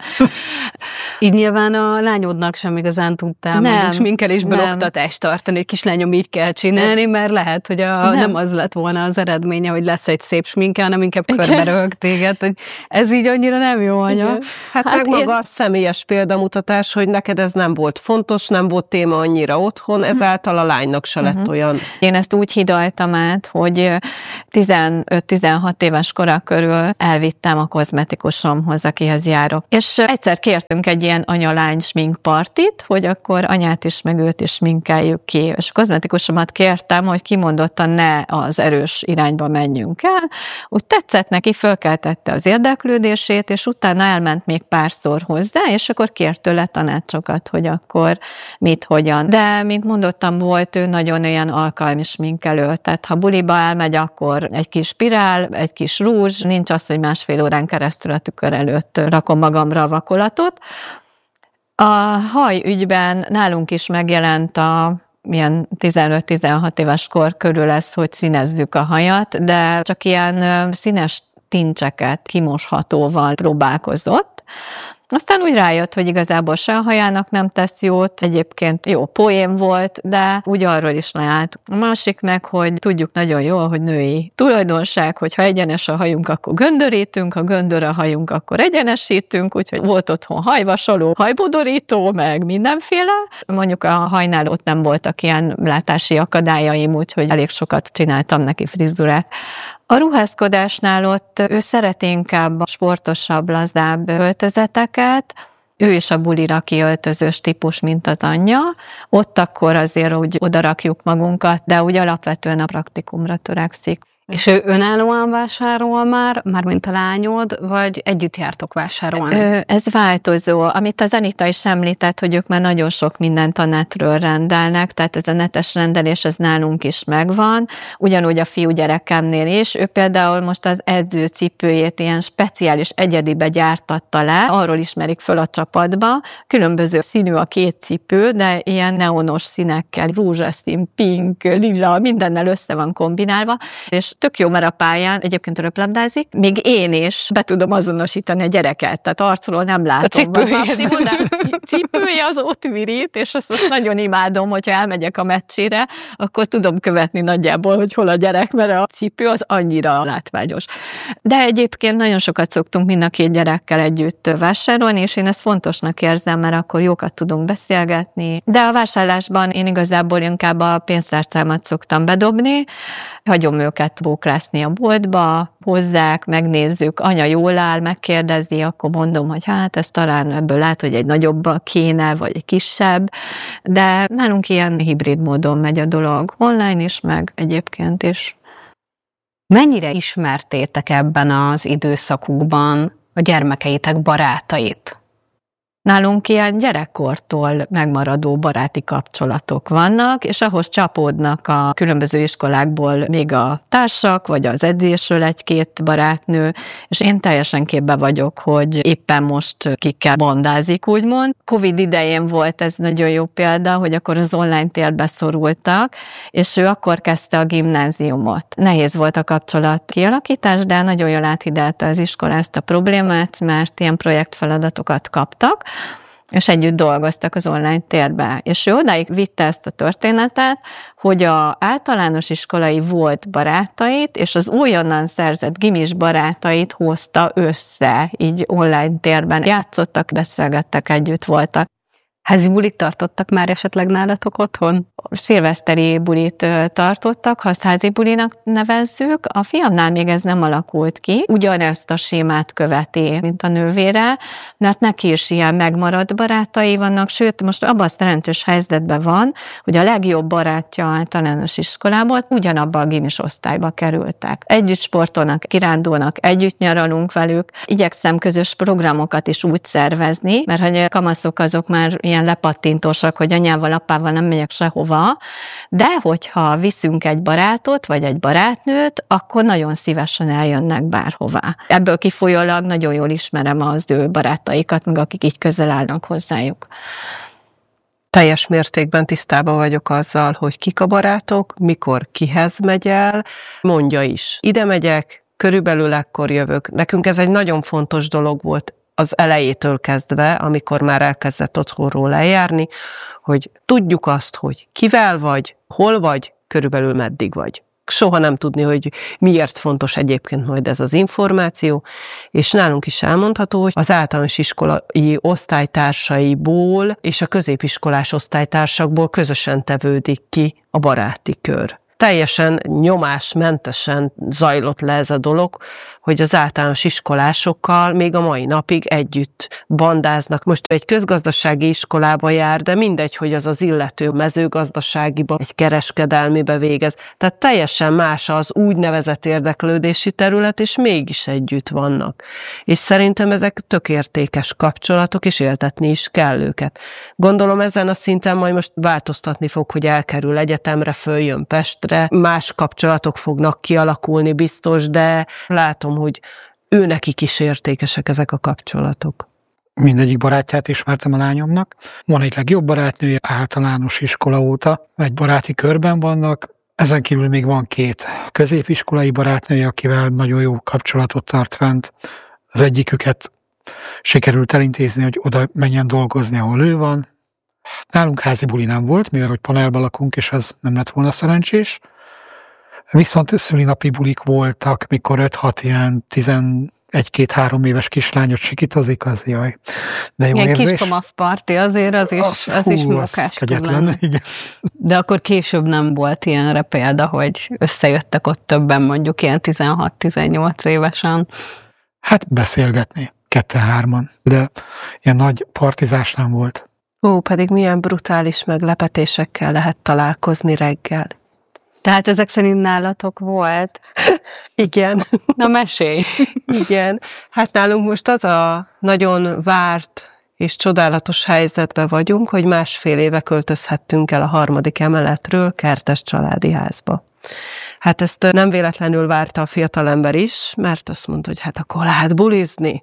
Így nyilván a lányodnak sem igazán tudtál mondjuk sminkelésből oktatást tartani, egy kislányom így kell csinálni, mert lehet, hogy a, nem. nem az lett volna az eredménye, hogy lesz egy szép sminke, hanem inkább körbe röhög téged, hogy ez így annyira nem jó anya. Hát, hát meg én... maga a személyes példamutatás, hogy neked ez nem volt fontos, nem volt téma annyira otthon, ezáltal a lánynak se lett uh-huh. olyan. Én ezt úgy hidaltam át, hogy tizenöt-tizenhat éves kora körül elvittem a kozmetikusomhoz, akihez járok. És egyszer kértünk egy ilyen anya-lány sminkpartit, hogy akkor anyát is, meg őt is sminkeljük ki. És a kozmetikusomat kértem, hogy kimondottan ne az erős irányba menjünk el. Úgy tetszett neki, fölkeltette az érdeklődését, és utána elment még párszor hozzá, és akkor kért tőle tanácsokat, hogy akkor mit, hogyan. De, mint mondottam, volt ő nagyon olyan alkalmi sminkelő, tehát ha buliba elmegy, akkor egy kis spirál, egy kis rúzs, nincs az, hogy másfél órán keresztül a tükör előtt rakom magamra a vakolatot. A haj ügyben nálunk is megjelent a milyen tizenöt-tizenhat éves kor körül lesz, hogy színezzük a hajat, de csak ilyen színes tincseket kimoshatóval próbálkozott. Aztán úgy rájött, hogy igazából se a hajának nem tesz jót, egyébként jó poém volt, de úgy arról is leállt. A másik meg, hogy tudjuk nagyon jól, hogy női tulajdonság, hogy ha egyenes a hajunk, akkor göndörítünk, ha göndör a hajunk, akkor egyenesítünk, úgyhogy volt otthon hajvasaló, hajbudorító, meg mindenféle. Mondjuk a hajnál ott nem voltak ilyen látási akadályaim, úgyhogy elég sokat csináltam neki frizurát. A ruházkodásnál ott ő szereti inkább a sportosabb, lazább öltözeteket, ő is a bulira kiöltözős típus, mint az anyja. Ott akkor azért úgy odarakjuk magunkat, de úgy alapvetően a praktikumra törekszik. És ő önállóan vásárol már, mármint a lányod, vagy együtt jártok vásárolni? Ez változó. Amit az Anita is említett, hogy ők már nagyon sok mindent a netről rendelnek, tehát ez a netes rendelés, ez nálunk is megvan. Ugyanúgy a fiúgyerekemnél is. Ő például most az edzőcipőjét ilyen speciális egyedibe gyártatta le, arról ismerik föl a csapatba. Különböző színű a két cipő, de ilyen neonos színekkel, rózsaszín, pink, lila, mindennel össze van kombinálva, és tök jó, mert a pályán egyébként röplabdázik, még én is be tudom azonosítani a gyereket, tehát arcról nem látom. A cipője. A cipője az ott virít, és azt, azt nagyon imádom, hogyha elmegyek a meccsére, akkor tudom követni nagyjából, hogy hol a gyerek, mert a cipő az annyira látványos. De egyébként nagyon sokat szoktunk mind a két gyerekkel együtt vásárolni, és én ezt fontosnak érzem, mert akkor jókat tudunk beszélgetni. De a vásárlásban én igazából inkább a pénztárcámat szoktam bedobni, hagyom őket bóklászni a boltba, hozzák, megnézzük, anya jól áll, megkérdezi, akkor mondom, hogy hát ez talán ebből lát, hogy egy nagyobb kéne, vagy egy kisebb, de nálunk ilyen hibrid módon megy a dolog, online is, meg egyébként is. Mennyire ismertétek ebben az időszakukban a gyermekeitek barátait? Nálunk ilyen gyerekkortól megmaradó baráti kapcsolatok vannak, és ahhoz csapódnak a különböző iskolákból még a társak, vagy az edzésről egy-két barátnő, és én teljesen képbe vagyok, hogy éppen most kikkel bandázik, úgymond. Covid idején volt ez nagyon jó példa, hogy akkor az online térbe szorultak, és ő akkor kezdte a gimnáziumot. Nehéz volt a kapcsolat kialakítás, de nagyon jól áthidelte az iskola ezt a problémát, mert ilyen projektfeladatokat kaptak, és együtt dolgoztak az online térbe. És ő odáig vitte ezt a történetet, hogy az általános iskolai volt barátait, és az újonnan szerzett gimis barátait hozta össze, így online térben. Játszottak, beszélgettek, együtt voltak. Házi bulit tartottak már esetleg nálatok otthon? Szilveszteri bulit tartottak, ha házi bulinak nevezzük. A fiamnál még ez nem alakult ki. Ugyanezt a sémát követi, mint a nővére, mert neki is ilyen megmaradt barátai vannak, sőt, most abban a szerencsés helyzetben van, hogy a legjobb barátja általános iskolából ugyanabban a gimis osztályba kerültek. Együtt sportolnak, kirándulnak, együtt nyaralunk velük. Igyekszem közös programokat is úgy szervezni, mert hogy a kamaszok azok már ilyen ilyen lepattintósak, hogy anyával, apával nem megyek sehova, de hogyha viszünk egy barátot, vagy egy barátnőt, akkor nagyon szívesen eljönnek bárhová. Ebből kifolyólag nagyon jól ismerem az ő barátaikat, meg akik így közel állnak hozzájuk. Teljes mértékben tisztában vagyok azzal, hogy kik a barátok, mikor kihez megy el, mondja is. Ide megyek, körülbelül ekkor jövök. Nekünk ez egy nagyon fontos dolog volt az elejétől kezdve, amikor már elkezdett otthonról eljárni, hogy tudjuk azt, hogy kivel vagy, hol vagy, körülbelül meddig vagy. Soha nem tudni, hogy miért fontos egyébként majd ez az információ, és nálunk is elmondható, hogy az általános iskolai osztálytársaiból és a középiskolás osztálytársakból közösen tevődik ki a baráti kör. Teljesen nyomásmentesen zajlott le ez a dolog, hogy az általános iskolásokkal még a mai napig együtt bandáznak. Most egy közgazdasági iskolába jár, de mindegy, hogy az az illető mezőgazdaságiba, egy kereskedelmibe végez. Tehát teljesen más az úgynevezett érdeklődési terület, és mégis együtt vannak. És szerintem ezek tök értékes kapcsolatok, és éltetni is kell őket. Gondolom ezen a szinten majd most változtatni fog, hogy elkerül egyetemre, följön Pestre, más kapcsolatok fognak kialakulni biztos, de látom, hogy őnekik is értékesek ezek a kapcsolatok. Mindegyik barátját ismertem a lányomnak. Van egy legjobb barátnője általános iskola óta, egy baráti körben vannak, ezen kívül még van két középiskolai barátnője, akivel nagyon jó kapcsolatot tart fent. Az egyiküket sikerült elintézni, hogy oda menjen dolgozni, ahol ő van. Nálunk házi buli nem volt, mivel hogy panelban lakunk, és az nem lett volna szerencsés. Viszont szülinapi bulik voltak, mikor öt-hat ilyen tizenegy-két-három éves kislányot sikitozik, az jaj. De jó ilyen érzés. kis kamaszparti azért, az is, az, az hú, is munkás tud lenni. Igen. De akkor később nem volt ilyenre példa, hogy összejöttek ott többen, mondjuk ilyen tizenhat-tizennyolc évesen. Hát beszélgetni, ketten-hárman, de ilyen nagy partizás nem volt. Ó, pedig milyen brutális meglepetésekkel lehet találkozni reggel. Tehát ezek szerint nálatok volt? Igen. Na mesélj! Igen. Hát nálunk most az a nagyon várt és csodálatos helyzetben vagyunk, hogy másfél éve költözhettünk el a harmadik emeletről kertes családi házba. Hát ezt nem véletlenül várta a fiatalember is, mert azt mondta, hogy hát akkor lehet bulizni.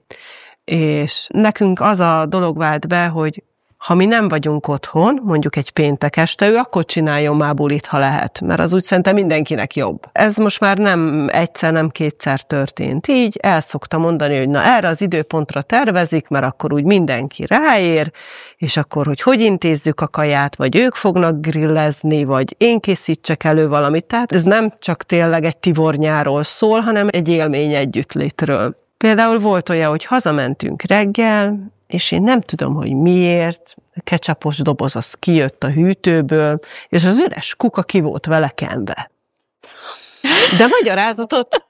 És nekünk az a dolog vált be, hogy ha mi nem vagyunk otthon, mondjuk egy péntek este, ő akkor csináljon már bulit, ha lehet, mert az úgy szerintem mindenkinek jobb. Ez most már nem egyszer, nem kétszer történt. Így el szokta mondani, hogy na erre az időpontra tervezik, mert akkor úgy mindenki ráér, és akkor, hogy hogy intézzük a kaját, vagy ők fognak grillezni, vagy én készítsek elő valamit. Tehát ez nem csak tényleg egy tivornyáról szól, hanem egy élmény együttlétről. Például volt olyan, hogy hazamentünk reggel, és én nem tudom, hogy miért, a ketchupos doboz az kijött a hűtőből, és az üres kuka ki volt vele kenve. De magyarázatot...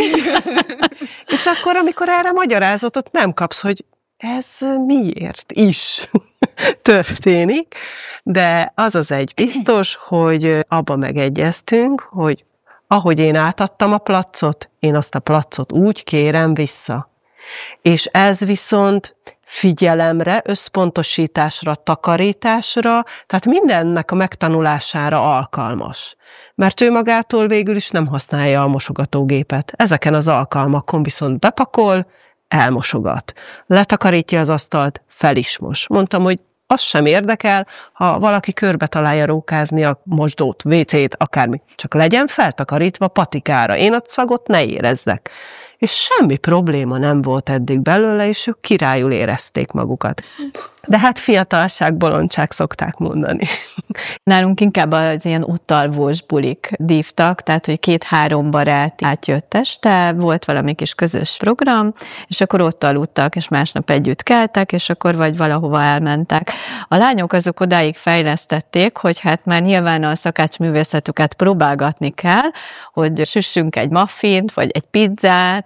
és akkor, amikor erre magyarázatot nem kapsz, hogy ez miért is történik, de az az egy biztos, hogy abba megegyeztünk, hogy ahogy én átadtam a placot, én azt a placot úgy kérem vissza. És ez viszont figyelemre, összpontosításra, takarításra, tehát mindennek a megtanulására alkalmas. Mert ő magától végül is nem használja a mosogatógépet. Ezeken az alkalmakon viszont bepakol, elmosogat. Letakarítja az asztalt, fel is mos. Mondtam, hogy az sem érdekel, ha valaki körbe találja rókázni a mosdót, vécét, akármi. Csak legyen feltakarítva patikára. Én a szagot ne érezzek. És semmi probléma nem volt eddig belőle, és ők királyul érezték magukat. De hát fiatalság, bolondság szokták mondani. Nálunk inkább az ilyen ottalvós bulik dívtak, tehát hogy két-három barát átjött este, volt valami kis közös program, és akkor ott aludtak, és másnap együtt keltek, és akkor vagy valahova elmentek. A lányok azok odáig fejlesztették, hogy hát már nyilván a szakácsművészetüket próbálgatni kell, hogy süssünk egy muffint, vagy egy pizzát,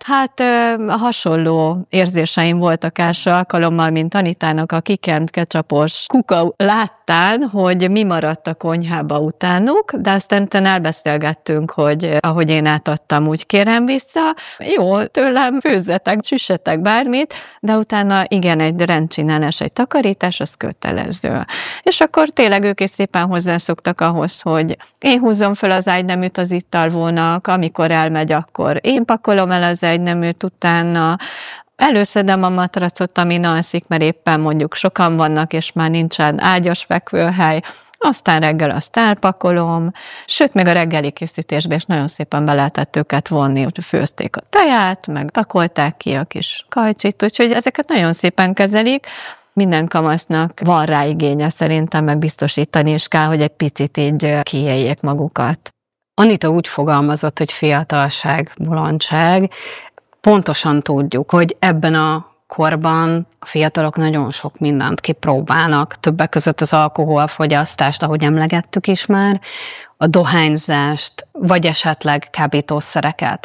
Hát hasonló érzéseim voltak első alkalommal, mint Anitának a kikent ketchupos kuka láttán, hogy mi maradt a konyhába utánuk, de aztán elbeszélgettünk, hogy ahogy én átadtam, úgy kérem vissza. Jó, tőlem főzzetek, süssetek bármit, de utána igen, egy rendcsinálás, egy takarítás, az kötelező. És akkor tényleg ők is szépen hozzászoktak ahhoz, hogy én húzom föl az ágyneműt az ittalvónak, amikor elmegy, akkor én pakolom el az ágyneműt utána, előszedem a matracot, amin alszik, mert éppen mondjuk sokan vannak, és már nincsen ágyas fekvőhely, aztán reggel azt elpakolom, sőt, még a reggeli készítésbe is nagyon szépen be lehetett őket vonni, hogy főzték a teját, meg pakolták ki a kis kajcsit, úgyhogy ezeket nagyon szépen kezelik. Minden kamasznak van rá igénye szerintem, meg biztosítani is kell, hogy egy picit így kiéljék magukat. Anita úgy fogalmazott, hogy fiatalság, bolondság. Pontosan tudjuk, hogy ebben a korban a fiatalok nagyon sok mindent kipróbálnak, többek között az alkoholfogyasztást, ahogy emlegettük is már, a dohányzást, vagy esetleg kábítószereket.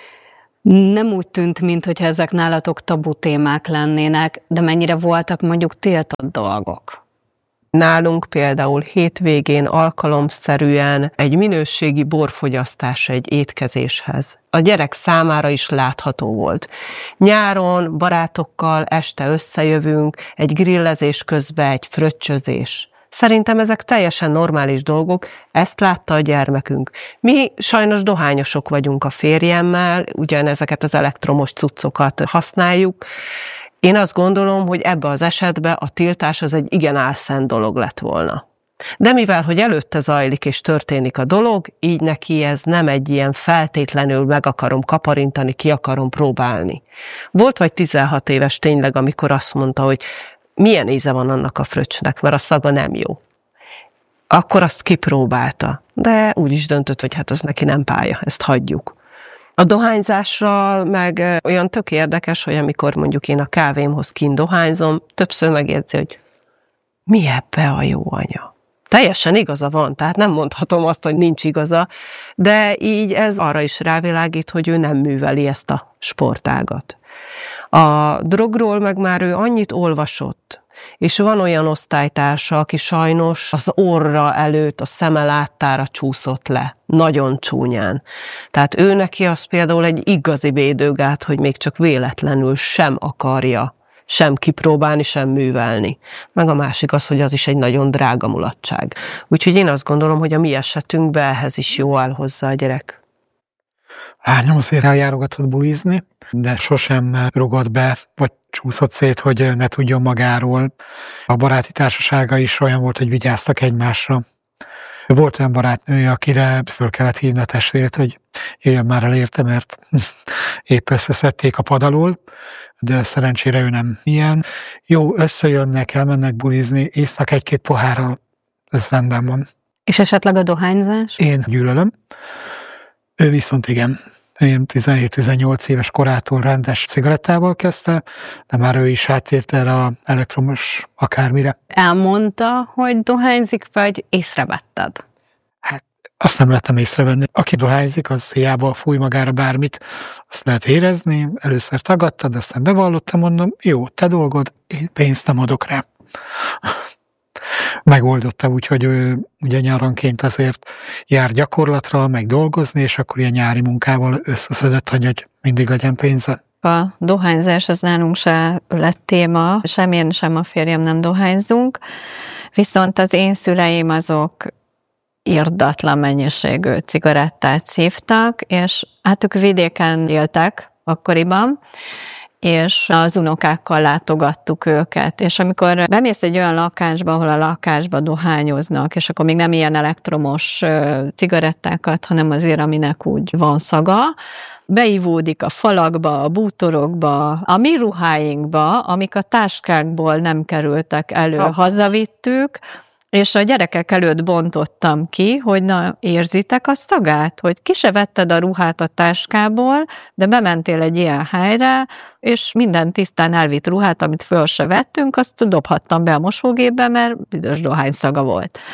Nem úgy tűnt, mintha ezek nálatok tabu témák lennének, de mennyire voltak mondjuk tiltott dolgok? Nálunk például hétvégén alkalomszerűen egy minőségi borfogyasztás egy étkezéshez. A gyerek számára is látható volt. Nyáron barátokkal este összejövünk, egy grillezés közben egy fröccsözés. Szerintem ezek teljesen normális dolgok, ezt látta a gyermekünk. Mi sajnos dohányosok vagyunk a férjemmel, ugyanezeket az elektromos cuccokat használjuk. Én azt gondolom, hogy ebbe az esetben a tiltás az egy igen álszent dolog lett volna. De mivel, hogy előtte zajlik és történik a dolog, így neki ez nem egy ilyen feltétlenül meg akarom kaparintani, ki akarom próbálni. Volt vagy tizenhat éves tényleg, amikor azt mondta, hogy milyen íze van annak a fröccsnek, mert a szaga nem jó. Akkor azt kipróbálta, de úgy is döntött, hogy hát az neki nem pálya, ezt hagyjuk. A dohányzásra meg olyan tök érdekes, hogy amikor mondjuk én a kávémhoz kint dohányzom, többször megjegyzi, hogy mi ebbe a jó anya. Teljesen igaza van, tehát nem mondhatom azt, hogy nincs igaza, de így ez arra is rávilágít, hogy ő nem műveli ezt a sportágat. A drogról meg már ő annyit olvasott, és van olyan osztálytársa, aki sajnos az orra előtt, a szeme láttára csúszott le, nagyon csúnyán. Tehát ő neki az például egy igazi védőgát, hogy még csak véletlenül sem akarja, sem kipróbálni, sem művelni. Meg a másik az, hogy az is egy nagyon drága mulatság. Úgyhogy én azt gondolom, hogy a mi esetünkben ehhez is jó áll hozzá a gyerek. Lányom azért eljárogatott bulizni, de sosem rugott be, vagy csúszott szét, hogy ne tudjon magáról. A baráti társasága is olyan volt, hogy vigyáztak egymásra. Volt olyan barátnője, akire föl kellett hívni a testvért, hogy jöjjön már el érte, mert épp összeszedték a pad alól, de szerencsére ő nem ilyen. Jó, összejönnek, elmennek bulizni, isznak egy-két pohárral, ez rendben van. És esetleg a dohányzás? Én gyűlölöm. Ő viszont igen. Én tizenhét-tizennyolc éves korától rendes cigarettával kezdte, de már ő is átért erre az elektromos akármire. Elmondta, hogy dohányzik, vagy észrevetted? Hát azt nem lettem észrevenni. Aki dohányzik, az hiába fúj magára bármit, azt lehet érezni. Először tagadtad, aztán bevallottam, mondom, jó, te dolgod, én pénzt nem adok rá. Megoldotta, úgyhogy ő ugye nyáronként azért jár gyakorlatra, meg dolgozni, és akkor ilyen nyári munkával összeszedett, hogy mindig legyen pénze. A dohányzás az nálunk se lett téma, sem én, sem a férjem nem dohányzunk, viszont az én szüleim azok irdatlan mennyiségű cigarettát szívtak, és hát ők vidéken éltek akkoriban, és az unokákkal látogattuk őket. És amikor bemész egy olyan lakásba, ahol a lakásba dohányoznak, és akkor még nem ilyen elektromos cigarettákat, hanem azért, aminek úgy van szaga, beivódik a falakba, a bútorokba, a mi ruháinkba, amik a táskákból nem kerültek elő, ha. hazavittük, és a gyerekek előtt bontottam ki, hogy na, érzitek a szagát? Hogy ki se vetted a ruhát a táskából, de bementél egy ilyen helyre, és minden tisztán elvitt ruhát, amit föl se vettünk, azt dobhattam be a mosógépbe, mert büdös dohány szaga volt.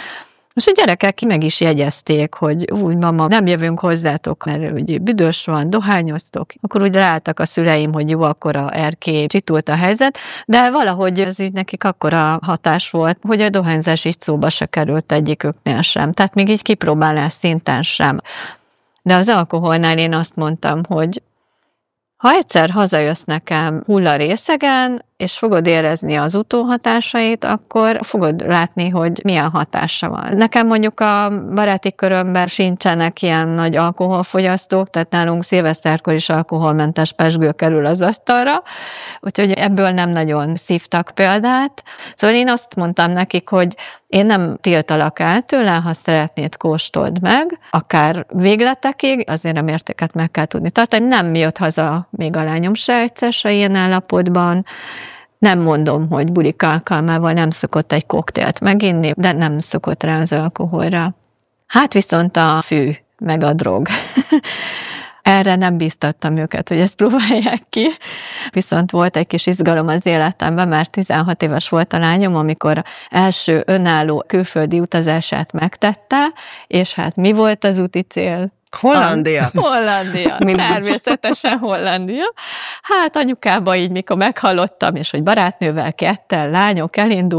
És a gyerekek ki meg is jegyezték, hogy úgy, mama, nem jövünk hozzátok, mert ugye büdös van, dohányoztok. Akkor úgy ráálltak a szüleim, hogy jó, akkor a erkély csitult a helyzet, de valahogy ez így nekik akkora hatás volt, hogy a dohányzás így szóba se került egyiküknél sem. Tehát még így kipróbálás szinten sem. De az alkoholnál én azt mondtam, hogy ha egyszer hazajössz nekem hullarészegen, és fogod érezni az utóhatásait, akkor fogod látni, hogy milyen hatása van. Nekem mondjuk a baráti körömben sincsenek ilyen nagy alkoholfogyasztók, tehát nálunk szilveszterkor is alkoholmentes pezsgő kerül az asztalra, úgyhogy ebből nem nagyon szívtak példát. Szóval én azt mondtam nekik, hogy én nem tiltalak el tőle, ha szeretnéd, kóstold meg, akár végletekig, azért a mértéket meg kell tudni tartani. Nem jött haza még a lányom se egyszer se ilyen állapotban. Nem mondom, hogy bulik alkalmával nem szokott egy koktélt meginni, de nem szokott rá az alkoholra. Hát viszont a fű, meg a drog. Erre nem bíztattam őket, hogy ezt próbálják ki. Viszont volt egy kis izgalom az életemben, mert tizenhat éves volt a lányom, amikor első önálló külföldi utazását megtette, és hát mi volt az úti cél? Hollandia. Hollandia. Természetesen Hollandia. Hát anyukába így, mikor meghallottam, és hogy barátnővel, kettel, lányok elindul,